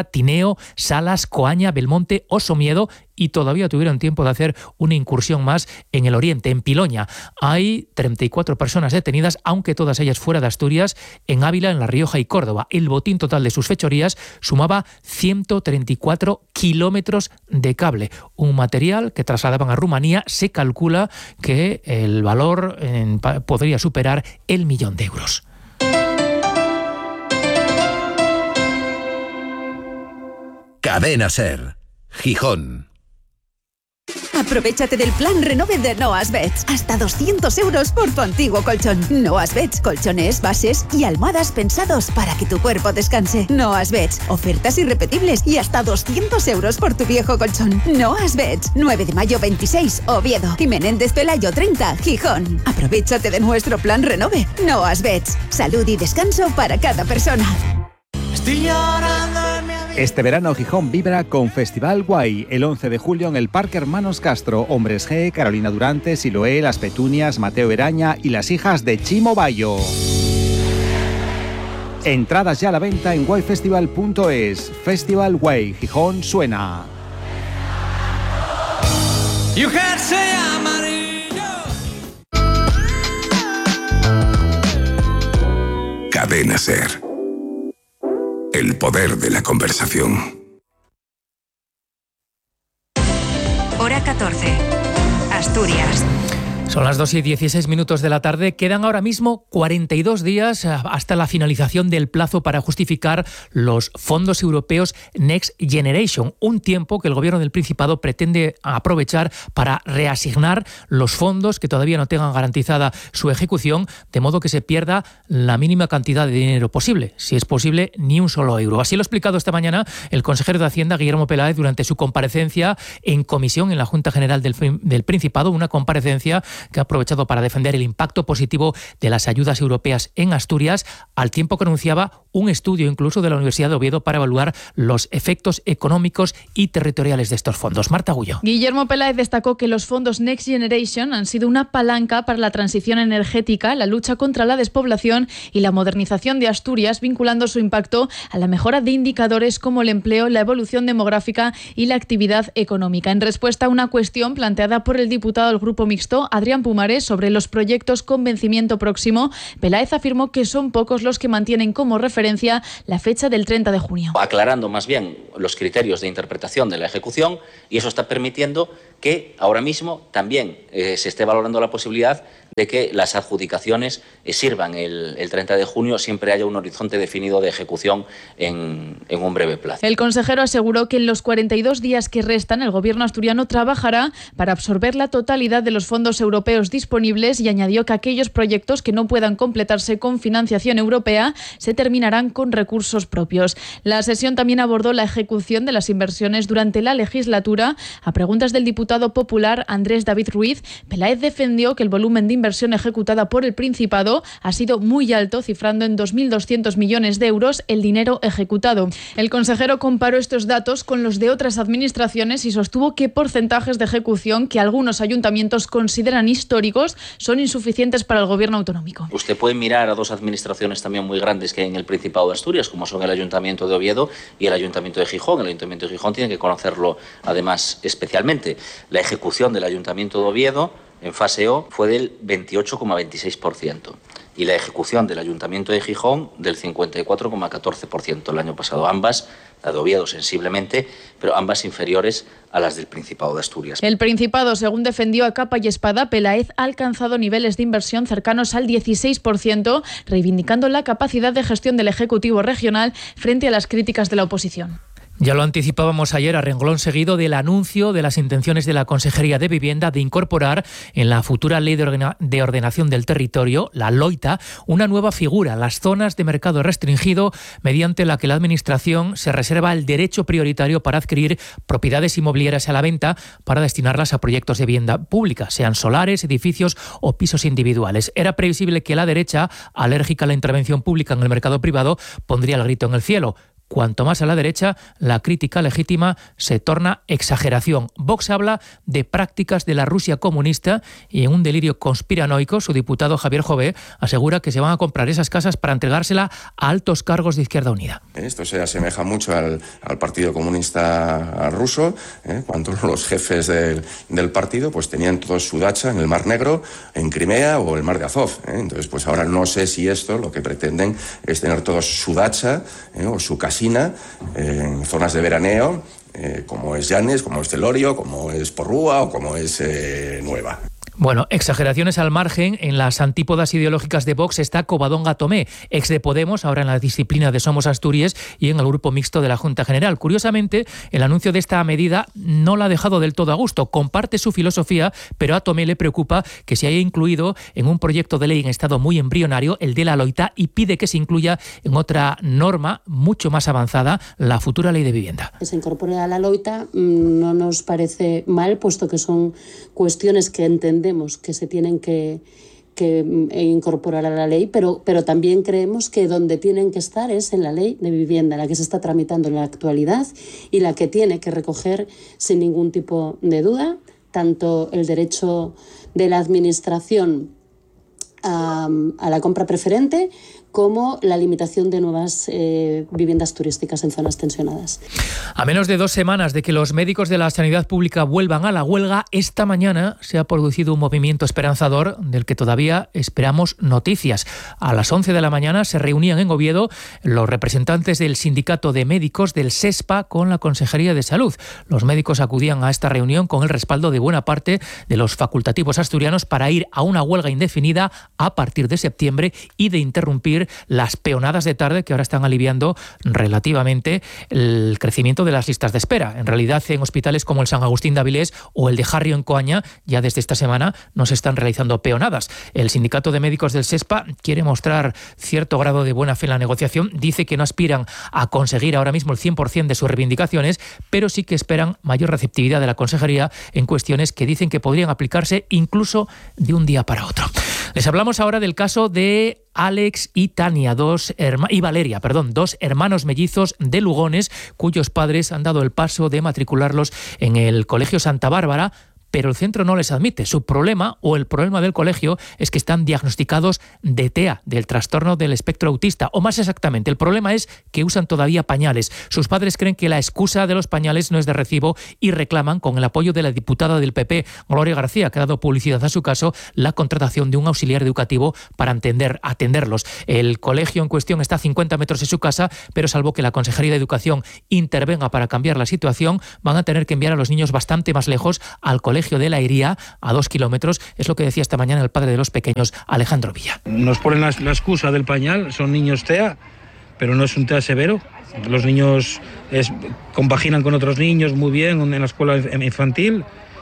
Speaker 2: Bermeo, Salas, Coaña, Belmonte o Somiedo, y todavía tuvieron tiempo de hacer una incursión más en el oriente, en Piloña. Hay 34 personas detenidas, aunque todas ellas fuera de Asturias, en Ávila, en La Rioja y Córdoba. El botín total de sus fechorías sumaba 134 kilómetros de cable, un material que trasladaban a Rumanía. Se calcula que el valor podría superar el 1.000.000 de euros.
Speaker 6: Cadena SER, Gijón.
Speaker 9: Aprovéchate del plan Renove de Noas Beds. Hasta 200 euros por tu antiguo colchón. Noas Beds, colchones, bases y almohadas pensados para que tu cuerpo descanse. Noas Beds, ofertas irrepetibles y hasta 200 euros por tu viejo colchón. Noas Beds, 9 de mayo 26, Oviedo. Y Menéndez Pelayo 30, Gijón. Aprovéchate de nuestro plan Renove. Noas Beds, salud y descanso para cada persona.
Speaker 10: Estoy llorando. Este verano Gijón vibra con Festival Guay, el 11 de julio en el Parque Hermanos Castro. Hombres G, Carolina Durante, Siloé, Las Petunias, Mateo Eraña y las hijas de Chimo Bayo. Entradas ya a la venta en guayfestival.es. Festival Guay, Gijón suena.
Speaker 6: Cadena SER. El poder de la conversación.
Speaker 15: Hora 14. Asturias.
Speaker 2: Son las 2:16 de la tarde. Quedan ahora mismo 42 días hasta la finalización del plazo para justificar los fondos europeos Next Generation, un tiempo que el Gobierno del Principado pretende aprovechar para reasignar los fondos que todavía no tengan garantizada su ejecución, de modo que se pierda la mínima cantidad de dinero posible, si es posible ni un solo euro. Así lo ha explicado esta mañana el consejero de Hacienda, Guillermo Peláez, durante su comparecencia en comisión en la Junta General del Principado, una comparecencia que ha aprovechado para defender el impacto positivo de las ayudas europeas en Asturias, al tiempo que anunciaba un estudio incluso de la Universidad de Oviedo para evaluar los efectos económicos y territoriales de estos fondos. Marta Gullo.
Speaker 11: Guillermo Peláez destacó que los fondos Next Generation han sido una palanca para la transición energética, la lucha contra la despoblación y la modernización de Asturias, vinculando su impacto a la mejora de indicadores como el empleo, la evolución demográfica y la actividad económica. En respuesta a una cuestión planteada por el diputado del Grupo Mixto, Adrián Pumares, sobre los proyectos con vencimiento próximo, Peláez afirmó que son pocos los que mantienen como referencia la fecha del 30 de junio.
Speaker 12: Aclarando más bien los criterios de interpretación de la ejecución, y eso está permitiendo que ahora mismo también se esté valorando la posibilidad de que las adjudicaciones sirvan el 30 de junio, siempre haya un horizonte definido de ejecución en un breve plazo.
Speaker 11: El consejero aseguró que en los 42 días que restan el Gobierno asturiano trabajará para absorber la totalidad de los fondos europeos disponibles, y añadió que aquellos proyectos que no puedan completarse con financiación europea se terminarán con recursos propios. La sesión también abordó la ejecución de las inversiones durante la legislatura. A preguntas del diputado popular Andrés David Ruiz, Peláez defendió que el volumen de inversión ejecutada por el Principado ha sido muy alto, cifrando en 2.200 millones de euros el dinero ejecutado. El consejero comparó estos datos con los de otras administraciones y sostuvo que porcentajes de ejecución que algunos ayuntamientos consideran históricos son insuficientes para el Gobierno autonómico.
Speaker 12: Usted puede mirar a dos administraciones también muy grandes que hay en el Principado de Asturias, como son el Ayuntamiento de Oviedo y el Ayuntamiento de Gijón. El Ayuntamiento de Gijón tiene que conocerlo además especialmente. La ejecución del Ayuntamiento de Oviedo en fase O fue del 28,26% y la ejecución del Ayuntamiento de Gijón del 54,14% el año pasado. Ambas, la de Oviedo sensiblemente, pero ambas inferiores a las del Principado de Asturias.
Speaker 11: El Principado, según defendió a capa y espada, Peláez ha alcanzado niveles de inversión cercanos al 16%, reivindicando la capacidad de gestión del Ejecutivo regional frente a las críticas de la oposición.
Speaker 2: Ya lo anticipábamos ayer a renglón seguido del anuncio de las intenciones de la Consejería de Vivienda de incorporar en la futura Ley de Ordenación del Territorio, la LOITA, una nueva figura, las zonas de mercado restringido, mediante la que la Administración se reserva el derecho prioritario para adquirir propiedades inmobiliarias a la venta para destinarlas a proyectos de vivienda pública, sean solares, edificios o pisos individuales. Era previsible que la derecha, alérgica a la intervención pública en el mercado privado, pondría el grito en el cielo. cuanto más a la derecha, la crítica legítima se torna exageración. Vox habla de prácticas de la Rusia comunista y en un delirio conspiranoico, su diputado Javier Jové asegura que se van a comprar esas casas para entregársela a altos cargos de Izquierda Unida.
Speaker 13: Esto se asemeja mucho al Partido Comunista ruso, cuando los jefes del partido pues tenían toda su dacha en el Mar Negro, en Crimea o el Mar de Azov. Entonces, pues ahora no sé si esto lo que pretenden es tener toda su dacha o su casina en zonas de veraneo, como es Llanes, como es Celorio, como es Porrúa o como es Nueva.
Speaker 2: Bueno, exageraciones al margen, en las antípodas ideológicas de Vox está Covadonga Tomé, ex de Podemos, ahora en la disciplina de Somos Asturias y en el grupo mixto de la Junta General. Curiosamente, el anuncio de esta medida no la ha dejado del todo a gusto. Comparte su filosofía, pero a Tomé le preocupa que se haya incluido en un proyecto de ley en estado muy embrionario, el de la loita, y pide que se incluya en otra norma mucho más avanzada, la futura ley de vivienda.
Speaker 14: Que se incorpore a la loita no nos parece mal, puesto que son cuestiones que entendemos que se tienen que incorporar a la ley, pero también creemos que donde tienen que estar es en la ley de vivienda, la que se está tramitando en la actualidad y la que tiene que recoger sin ningún tipo de duda tanto el derecho de la administración a la compra preferente como la limitación de nuevas viviendas turísticas en zonas tensionadas.
Speaker 2: A menos de 2 semanas de que los médicos de la sanidad pública vuelvan a la huelga, esta mañana se ha producido un movimiento esperanzador del que todavía esperamos noticias. A las 11 de la mañana se reunían en Oviedo los representantes del sindicato de médicos del SESPA con la Consejería de Salud. Los médicos acudían a esta reunión con el respaldo de buena parte de los facultativos asturianos para ir a una huelga indefinida a partir de septiembre y de interrumpir las peonadas de tarde que ahora están aliviando relativamente el crecimiento de las listas de espera. En realidad, en hospitales como el San Agustín de Avilés o el de Jarrio en Coaña, ya desde esta semana no se están realizando peonadas. El sindicato de médicos del SESPA quiere mostrar cierto grado de buena fe en la negociación. Dice que no aspiran a conseguir ahora mismo el 100% de sus reivindicaciones, pero sí que esperan mayor receptividad de la consejería en cuestiones que dicen que podrían aplicarse incluso de un día para otro. Les hablamos ahora del caso de Alex y Tania, dos hermanos mellizos de Lugones, cuyos padres han dado el paso de matricularlos en el Colegio Santa Bárbara, pero el centro no les admite. Su problema, o el problema del colegio, es que están diagnosticados de TEA, del trastorno del espectro autista, o más exactamente, el problema es que usan todavía pañales. Sus padres creen que la excusa de los pañales no es de recibo y reclaman, con el apoyo de la diputada del PP, Gloria García, que ha dado publicidad a su caso, la contratación de un auxiliar educativo para atenderlos. El colegio en cuestión está a 50 metros de su casa, pero salvo que la Consejería de Educación intervenga para cambiar la situación, van a tener que enviar a los niños bastante más lejos, al colegio de La Iría, a 2 kilómetros, es lo que decía esta mañana el padre de los pequeños, Alejandro Villa.
Speaker 17: Nos ponen la excusa del pañal, son niños TEA, pero no es un TEA severo. Los niños compaginan con otros niños muy bien en la escuela infantil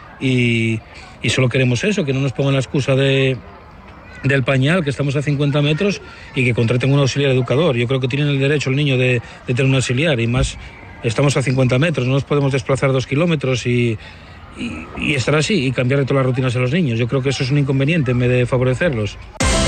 Speaker 17: y solo queremos eso, que no nos pongan la excusa del pañal, que estamos a 50 metros y que contraten un auxiliar educador. Yo creo que tienen el derecho el niño de tener un auxiliar, y más estamos a 50 metros, no nos podemos desplazar 2 kilómetros y estar así y cambiarle todas las rutinas a los niños. Yo creo que eso es un inconveniente en vez de favorecerlos.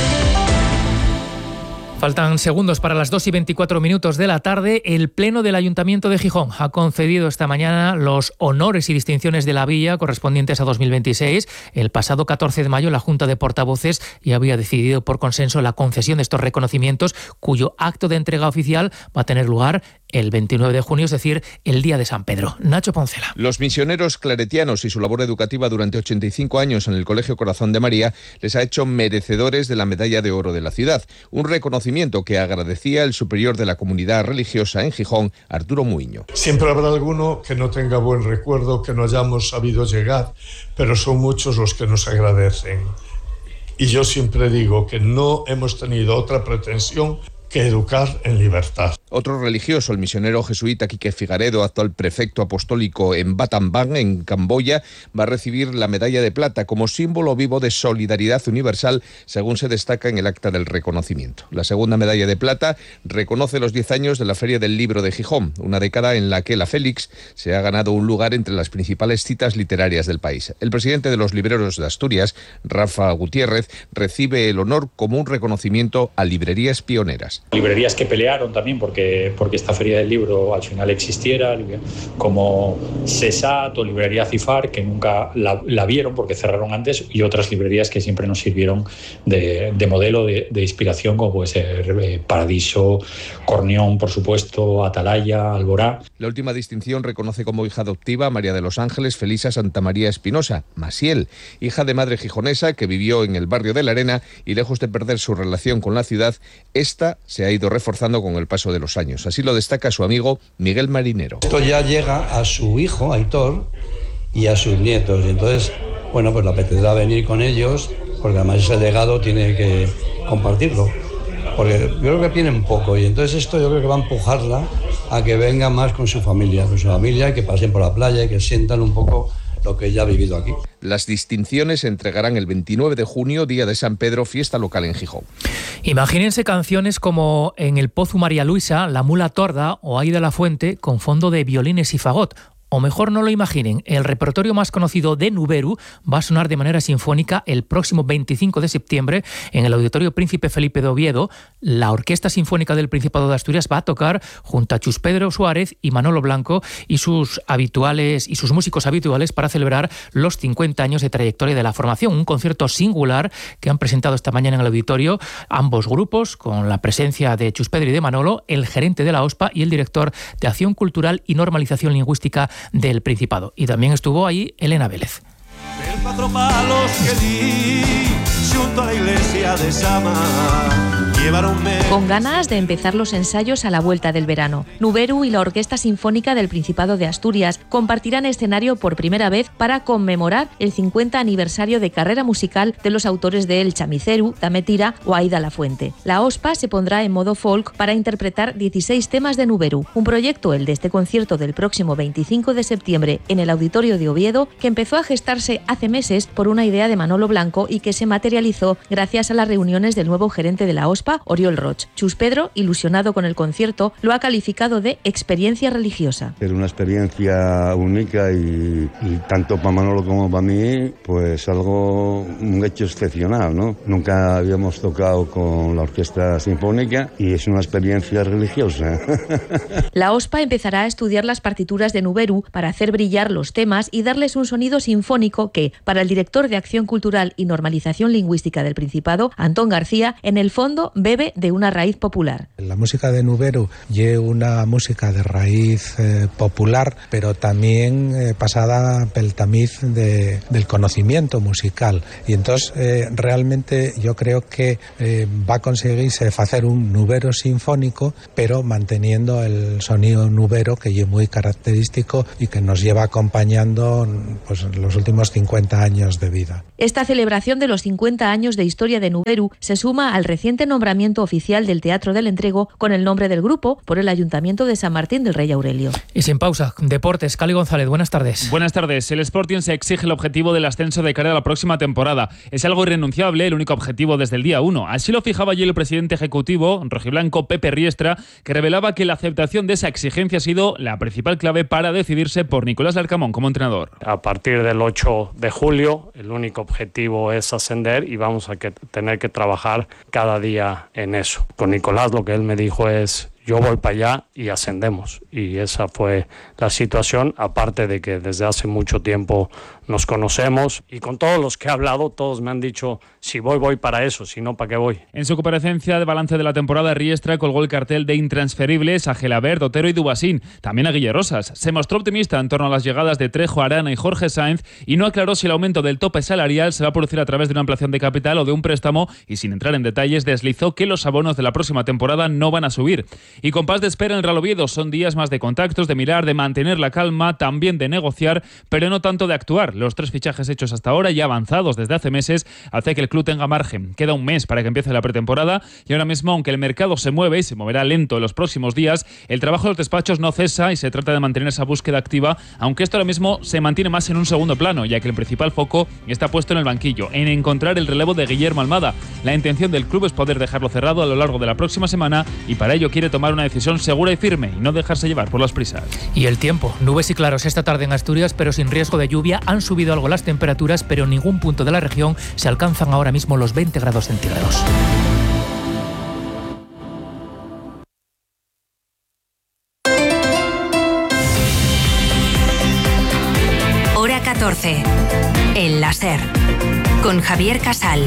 Speaker 2: Faltan segundos para las 2:24 de la tarde. El Pleno del Ayuntamiento de Gijón ha concedido esta mañana los honores y distinciones de la villa correspondientes a 2026. El pasado 14 de mayo la Junta de Portavoces ya había decidido por consenso la concesión de estos reconocimientos, cuyo acto de entrega oficial va a tener lugar el 29 de junio, es decir, el día de San Pedro. Nacho Poncela.
Speaker 18: Los misioneros claretianos y su labor educativa durante 85 años en el Colegio Corazón de María les ha hecho merecedores de la Medalla de Oro de la ciudad, un reconocimiento que agradecía el superior de la comunidad religiosa en Gijón, Arturo Muiño.
Speaker 19: Siempre habrá alguno que no tenga buen recuerdo, que no hayamos sabido llegar, pero son muchos los que nos agradecen. Y yo siempre digo que no hemos tenido otra pretensión que educar en libertad.
Speaker 18: Otro religioso, el misionero jesuita Quique Figaredo, actual prefecto apostólico en Battambang, en Camboya, va a recibir la medalla de plata como símbolo vivo de solidaridad universal, según se destaca en el acta del reconocimiento. La segunda medalla de plata reconoce los 10 años de la Feria del Libro de Gijón, una década en la que la Félix se ha ganado un lugar entre las principales citas literarias del país. El presidente de los libreros de Asturias, Rafa Gutiérrez, recibe el honor como un reconocimiento a librerías pioneras.
Speaker 8: librerías.
Speaker 1: Librerías que pelearon también porque esta feria del libro al final existiera, como Sesat o Librería Cifar, que nunca la vieron porque cerraron antes, y otras librerías que siempre nos sirvieron de modelo, de inspiración, como puede ser Paradiso, Cornión, por supuesto, Atalaya, Alborá.
Speaker 18: La última distinción reconoce como hija adoptiva a María de los Ángeles Felisa Santa María Espinosa, Masiel, hija de madre gijonesa que vivió en el barrio de La Arena y lejos de perder su relación con la ciudad, esta se ha ido reforzando con el paso de los años. Así lo destaca su amigo Miguel Marinero.
Speaker 20: Esto ya llega a su hijo, Aitor, y a sus nietos. Y entonces, bueno, pues le apetecerá venir con ellos, porque además ese legado tiene que compartirlo. Porque yo creo que tienen poco, y entonces esto yo creo que va a empujarla a que venga más con su familia, y que pasen por la playa y que sientan un poco lo que ella ha vivido aquí.
Speaker 18: Las distinciones se entregarán el 29 de junio, día de San Pedro, fiesta local en Gijón.
Speaker 2: Imagínense canciones como En el Pozo María Luisa, La Mula Torda o Aida la Fuente con fondo de violines y fagot. O mejor no lo imaginen, el repertorio más conocido de Nuberu va a sonar de manera sinfónica el próximo 25 de septiembre en el Auditorio Príncipe Felipe de Oviedo. La Orquesta Sinfónica del Principado de Asturias va a tocar junto a Chus Pedro Suárez y Manolo Blanco y sus músicos habituales para celebrar los 50 años de trayectoria de la formación. Un concierto singular que han presentado esta mañana en el auditorio ambos grupos, con la presencia de Chus Pedro y de Manolo, el gerente de la OSPA y el director de Acción Cultural y Normalización Lingüística del Principado. Y también estuvo ahí Elena Vélez.
Speaker 21: El cuatro palos que di junto a la iglesia de Sama.
Speaker 22: Con ganas de empezar los ensayos a la vuelta del verano, Nuberu y la Orquesta Sinfónica del Principado de Asturias compartirán escenario por primera vez para conmemorar el 50 aniversario de carrera musical de los autores de El Chamiceru, Dametira o Aida la Fuente. La OSPA se pondrá en modo folk para interpretar 16 temas de Nuberu, un proyecto, el de este concierto del próximo 25 de septiembre en el Auditorio de Oviedo, que empezó a gestarse hace meses por una idea de Manolo Blanco y que se materializó gracias a las reuniones del nuevo gerente de la OSPA, Oriol Roig. Chus Pedro, ilusionado con el concierto, lo ha calificado de experiencia religiosa.
Speaker 23: Era una experiencia única y tanto para Manolo como para mí, pues un hecho excepcional, ¿no? Nunca habíamos tocado con la Orquesta Sinfónica y es una experiencia religiosa.
Speaker 22: La OSPA empezará a estudiar las partituras de Nuberu para hacer brillar los temas y darles un sonido sinfónico que, para el director de Acción Cultural y Normalización Lingüística del Principado, Antón García, en el fondo bebe de una raíz popular.
Speaker 24: La música de Nuberu lleva una música de raíz popular, pero también pasada pel tamiz del conocimiento musical. Y entonces realmente yo creo que va a conseguirse hacer un Nuberu sinfónico, pero manteniendo el sonido nubero que es muy característico y que nos lleva acompañando pues, los últimos 50 años de vida.
Speaker 22: Esta celebración de los 50 años de historia de Nuberu se suma al reciente nombramiento oficial del Teatro del Entrego con el nombre del grupo por el Ayuntamiento de San Martín del Rey Aurelio.
Speaker 2: Y sin pausa, Deportes, Cali González, buenas tardes.
Speaker 27: Buenas tardes. El Sporting se exige el objetivo del ascenso de cara a la próxima temporada. Es algo irrenunciable, el único objetivo desde el día 1. Así lo fijaba ayer el presidente ejecutivo rojiblanco Pepe Riestra, que revelaba que la aceptación de esa exigencia ha sido la principal clave para decidirse por Nicolás Larcamón como entrenador.
Speaker 28: A partir del 8 de julio, el único objetivo es ascender y vamos a tener que trabajar cada día en eso. Con Nicolás lo que él me dijo es: yo voy para allá y ascendemos. Y esa fue la situación, aparte de que desde hace mucho tiempo nos conocemos y con todos los que he hablado, todos me han dicho, si voy para eso, si no, ¿para qué voy?
Speaker 27: En su comparecencia de balance de la temporada, Riestra colgó el cartel de intransferibles a Gelabert, Otero y Dubasín, también a Guille Rosas. Se mostró optimista en torno a las llegadas de Trejo, Arana y Jorge Sainz y no aclaró si el aumento del tope salarial se va a producir a través de una ampliación de capital o de un préstamo, y sin entrar en detalles deslizó que los abonos de la próxima temporada no van a subir. Y con paz de espera en el Real Oviedo, son días más de contactos, de mirar, de mantener la calma, también de negociar, pero no tanto de actuar. Los 3 fichajes hechos hasta ahora y avanzados desde hace meses hace que el club tenga margen. Queda un mes para que empiece la pretemporada y ahora mismo, aunque el mercado se mueve y se moverá lento en los próximos días, el trabajo de los despachos no cesa y se trata de mantener esa búsqueda activa, aunque esto ahora mismo se mantiene más en un segundo plano, ya que el principal foco está puesto en el banquillo, en encontrar el relevo de Guillermo Almada. La intención del club es poder dejarlo cerrado a lo largo de la próxima semana y para ello quiere tomar una decisión segura y firme y no dejarse llevar por las prisas.
Speaker 2: Y el tiempo, nubes y claros esta tarde en Asturias, pero sin riesgo de lluvia. Han subido algo las temperaturas, pero en ningún punto de la región se alcanzan ahora mismo los 20 grados centígrados.
Speaker 15: 14. En la SER. Con Javier Casal.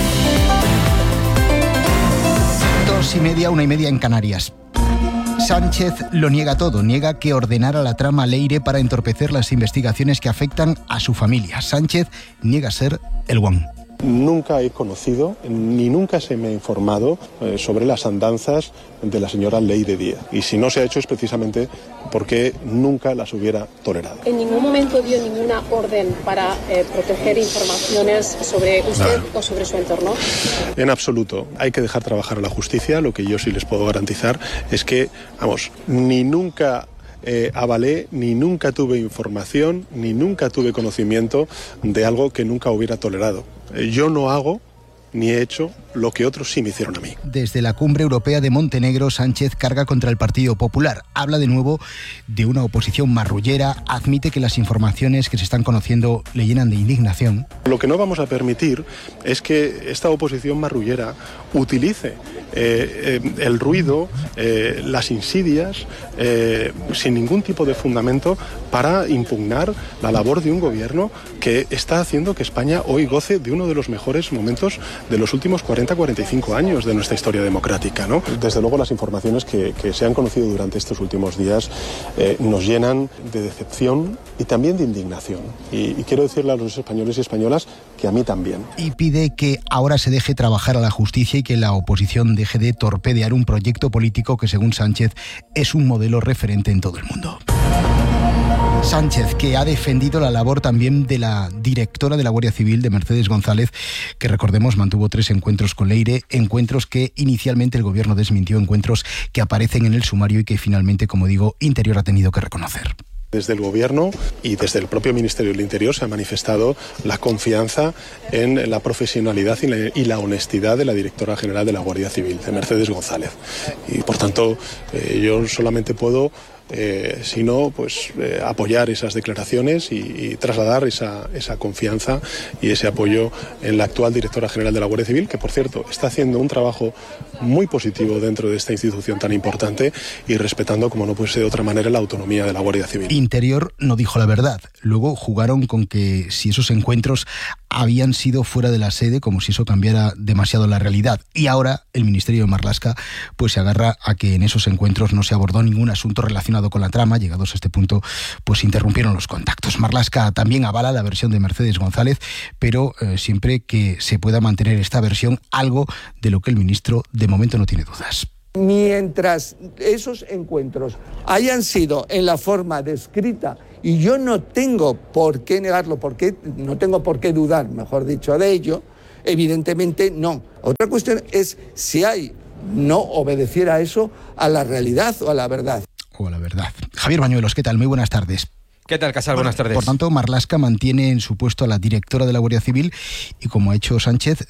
Speaker 3: 2:30, 1:30 en Canarias. Sánchez lo niega todo, niega que ordenara la trama Leire para entorpecer las investigaciones que afectan a su familia. Sánchez niega ser el guan.
Speaker 4: Nunca he conocido, ni nunca se me ha informado sobre las andanzas de la señora Leire Díaz. Y si no se ha hecho es precisamente porque nunca las hubiera tolerado.
Speaker 5: ¿En ningún momento dio ninguna orden para proteger informaciones sobre usted o sobre su entorno?
Speaker 4: En absoluto. Hay que dejar trabajar a la justicia. Lo que yo sí les puedo garantizar es que, ni nunca avalé, ni nunca tuve información, ni nunca tuve conocimiento de algo que nunca hubiera tolerado. Yo no hago ni he hecho lo que otros sí me hicieron a mí.
Speaker 3: Desde la Cumbre Europea de Montenegro, Sánchez carga contra el Partido Popular. Habla de nuevo de una oposición marrullera, admite que las informaciones que se están conociendo le llenan de indignación.
Speaker 4: Lo que no vamos a permitir es que esta oposición marrullera utilice el ruido, las insidias, sin ningún tipo de fundamento para impugnar la labor de un gobierno que está haciendo que España hoy goce de uno de los mejores momentos de los últimos 40-45 años de nuestra historia democrática, ¿no? Desde luego las informaciones que se han conocido durante estos últimos días nos llenan de decepción y también de indignación. Y quiero decirle a los españoles y españolas que a mí también.
Speaker 3: Y pide que ahora se deje trabajar a la justicia y que la oposición deje de torpedear un proyecto político que, según Sánchez, es un modelo referente en todo el mundo. Sánchez, que ha defendido la labor también de la directora de la Guardia Civil, de Mercedes González, que recordemos mantuvo 3 encuentros con Leire, encuentros que inicialmente el gobierno desmintió, encuentros que aparecen en el sumario y que finalmente, como digo, Interior ha tenido que reconocer.
Speaker 4: Desde el Gobierno y desde el propio Ministerio del Interior se ha manifestado la confianza en la profesionalidad y la honestidad de la directora general de la Guardia Civil, de Mercedes González. Y por tanto, yo solamente puedo sino apoyar esas declaraciones y trasladar esa confianza y ese apoyo en la actual directora general de la Guardia Civil, que por cierto está haciendo un trabajo muy positivo dentro de esta institución tan importante y respetando, como no puede ser de otra manera, la autonomía de la Guardia Civil.
Speaker 3: Interior no dijo la verdad. Luego jugaron con que si esos encuentros habían sido fuera de la sede, como si eso cambiara demasiado la realidad. Y ahora el Ministerio de Marlaska se agarra a que en esos encuentros no se abordó ningún asunto relacionado con la trama. Llegados a este punto, interrumpieron los contactos. Marlaska también avala la versión de Mercedes González, pero siempre que se pueda mantener esta versión, algo de lo que el ministro de momento no tiene dudas.
Speaker 7: Mientras esos encuentros hayan sido en la forma descrita, y yo no tengo por qué negarlo, no tengo por qué dudar, mejor dicho, de ello, evidentemente no. Otra cuestión es si no obedeciera eso a la realidad o a la verdad. Javier Bañuelos, ¿qué tal? Muy buenas tardes.
Speaker 9: ¿Qué tal, Casal? Buenas tardes.
Speaker 3: Por tanto, Marlaska mantiene en su puesto a la directora de la Guardia Civil y, como ha hecho Sánchez,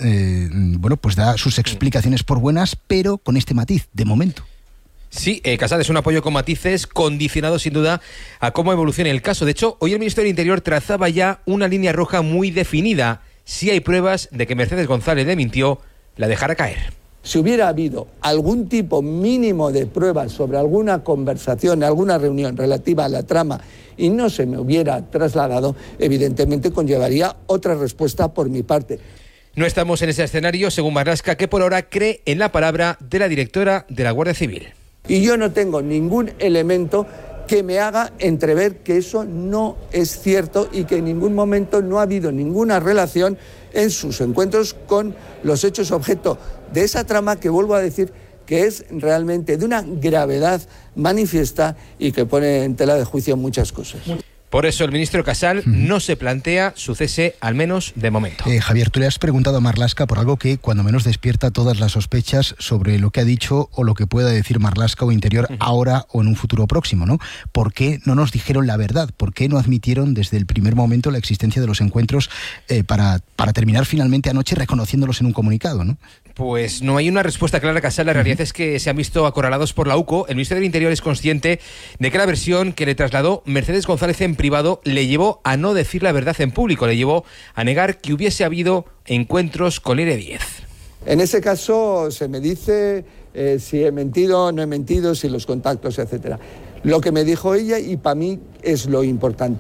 Speaker 3: da sus explicaciones por buenas, pero con este matiz, de momento.
Speaker 9: Sí, Casal, es un apoyo con matices, condicionado sin duda a cómo evolucione el caso. De hecho, hoy el Ministerio del Interior trazaba ya una línea roja muy definida. Si hay pruebas de que Mercedes González le mintió, la dejará caer.
Speaker 7: Si hubiera habido algún tipo mínimo de pruebas sobre alguna conversación, alguna reunión relativa a la trama y no se me hubiera trasladado, evidentemente conllevaría otra respuesta por mi parte.
Speaker 9: No estamos en ese escenario, según Marlaska, que por ahora cree en la palabra de la directora de la Guardia Civil.
Speaker 7: Y yo no tengo ningún elemento que me haga entrever que eso no es cierto y que en ningún momento no ha habido ninguna relación en sus encuentros con los hechos objeto de esa trama que, vuelvo a decir, que es realmente de una gravedad manifiesta y que pone en tela de juicio muchas cosas.
Speaker 9: Por eso el ministro Casal no se plantea su cese, al menos de momento.
Speaker 3: Javier, tú le has preguntado a Marlaska por algo que cuando menos despierta todas las sospechas sobre lo que ha dicho o lo que pueda decir Marlaska o Interior ahora o en un futuro próximo, ¿no? ¿Por qué no nos dijeron la verdad? ¿Por qué no admitieron desde el primer momento la existencia de los encuentros para terminar finalmente anoche reconociéndolos en un comunicado, ¿no?
Speaker 9: Pues no hay una respuesta clara, Casal. La realidad es que se han visto acorralados por la UCO. El Ministerio del Interior es consciente de que la versión que le trasladó Mercedes González en privado le llevó a no decir la verdad en público, le llevó a negar que hubiese habido encuentros con Leire Díaz.
Speaker 7: En ese caso se me dice si he mentido o no he mentido, si los contactos, etcétera. Lo que me dijo ella, y para mí es lo importante,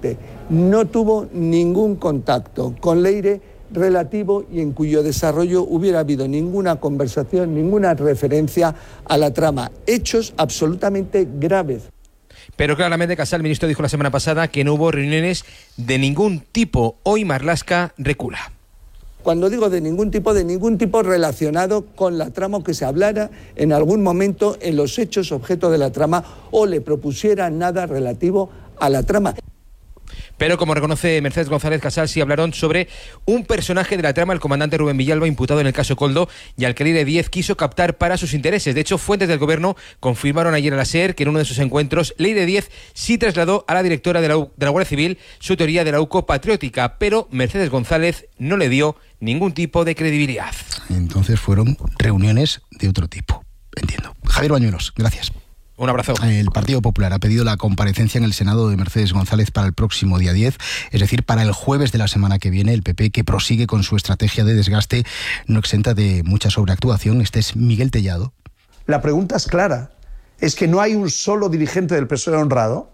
Speaker 7: no tuvo ningún contacto con Leire relativo y en cuyo desarrollo hubiera habido ninguna conversación, ninguna referencia a la trama. Hechos absolutamente graves.
Speaker 9: Pero claramente Casal, el ministro, dijo la semana pasada que no hubo reuniones de ningún tipo. Hoy Marlaska recula.
Speaker 7: Cuando digo de ningún tipo relacionado con la trama, o que se hablara en algún momento en los hechos objeto de la trama o le propusiera nada relativo a la trama.
Speaker 9: Pero como reconoce Mercedes González Casal, sí hablaron sobre un personaje de la trama, el comandante Rubén Villalba, imputado en el caso Koldo, y al que Leire Díez quiso captar para sus intereses. De hecho, fuentes del gobierno confirmaron ayer a la SER que en uno de sus encuentros Leire Díez sí trasladó a la directora de la Guardia Civil su teoría de la UCO patriótica, pero Mercedes González no le dio ningún tipo de credibilidad.
Speaker 3: Entonces fueron reuniones de otro tipo, entiendo. Javier Bañuelos, gracias.
Speaker 9: Un abrazo.
Speaker 3: El Partido Popular ha pedido la comparecencia en el Senado de Mercedes González para el próximo día 10, es decir, para el jueves de la semana que viene. El PP, que prosigue con su estrategia de desgaste, no exenta de mucha sobreactuación. Este es Miguel Tellado.
Speaker 6: La pregunta es clara. ¿Es que no hay un solo dirigente del PSOE honrado?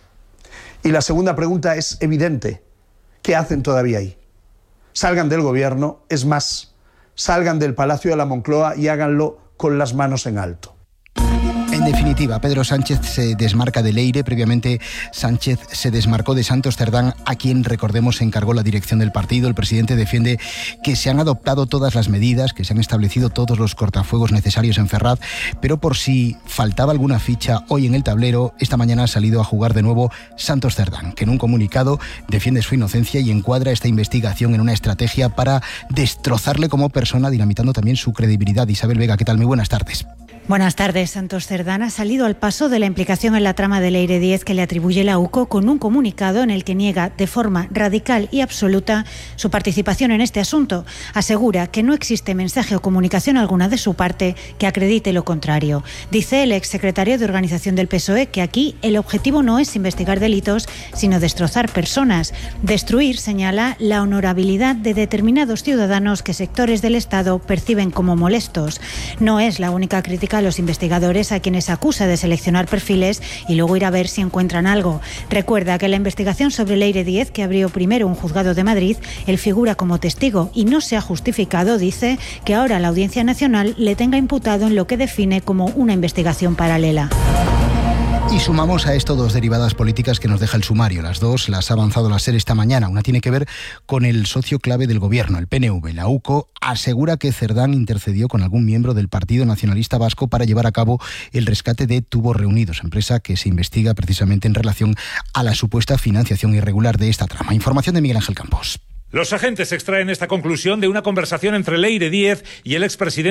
Speaker 6: Y la segunda pregunta es evidente. ¿Qué hacen todavía ahí? Salgan del gobierno, es más, salgan del Palacio de la Moncloa y háganlo con las manos en alto.
Speaker 3: En definitiva, Pedro Sánchez se desmarca de Leire. Previamente, Sánchez se desmarcó de Santos Cerdán, a quien, recordemos, se encargó la dirección del partido. El presidente defiende que se han adoptado todas las medidas, que se han establecido todos los cortafuegos necesarios en Ferraz, pero por si faltaba alguna ficha hoy en el tablero, esta mañana ha salido a jugar de nuevo Santos Cerdán, que en un comunicado defiende su inocencia y encuadra esta investigación en una estrategia para destrozarle como persona, dinamitando también su credibilidad. Isabel Vega, ¿qué tal? Muy buenas tardes.
Speaker 10: Buenas tardes. Santos Cerdán ha salido al paso de la implicación en la trama de Leire Díez que le atribuye la UCO con un comunicado en el que niega de forma radical y absoluta su participación en este asunto. Asegura que no existe mensaje o comunicación alguna de su parte que acredite lo contrario. Dice el exsecretario de Organización del PSOE que aquí el objetivo no es investigar delitos, sino destrozar personas. Destruir, señala, la honorabilidad de determinados ciudadanos que sectores del Estado perciben como molestos. No es la única crítica a los investigadores a quienes acusa de seleccionar perfiles y luego ir a ver si encuentran algo. Recuerda que en la investigación sobre Leire Díez, que abrió primero un juzgado de Madrid, él figura como testigo y no se ha justificado, dice, que ahora la Audiencia Nacional le tenga imputado en lo que define como una investigación paralela.
Speaker 3: Y sumamos a esto dos derivadas políticas que nos deja el sumario. Las dos las ha avanzado la SER esta mañana. Una tiene que ver con el socio clave del gobierno, el PNV. La UCO asegura que Cerdán intercedió con algún miembro del Partido Nacionalista Vasco para llevar a cabo el rescate de Tubos Reunidos, empresa que se investiga precisamente en relación a la supuesta financiación irregular de esta trama. Información de Miguel Ángel Campos.
Speaker 11: Los agentes extraen esta conclusión de una conversación entre Leire Díez y el expresidente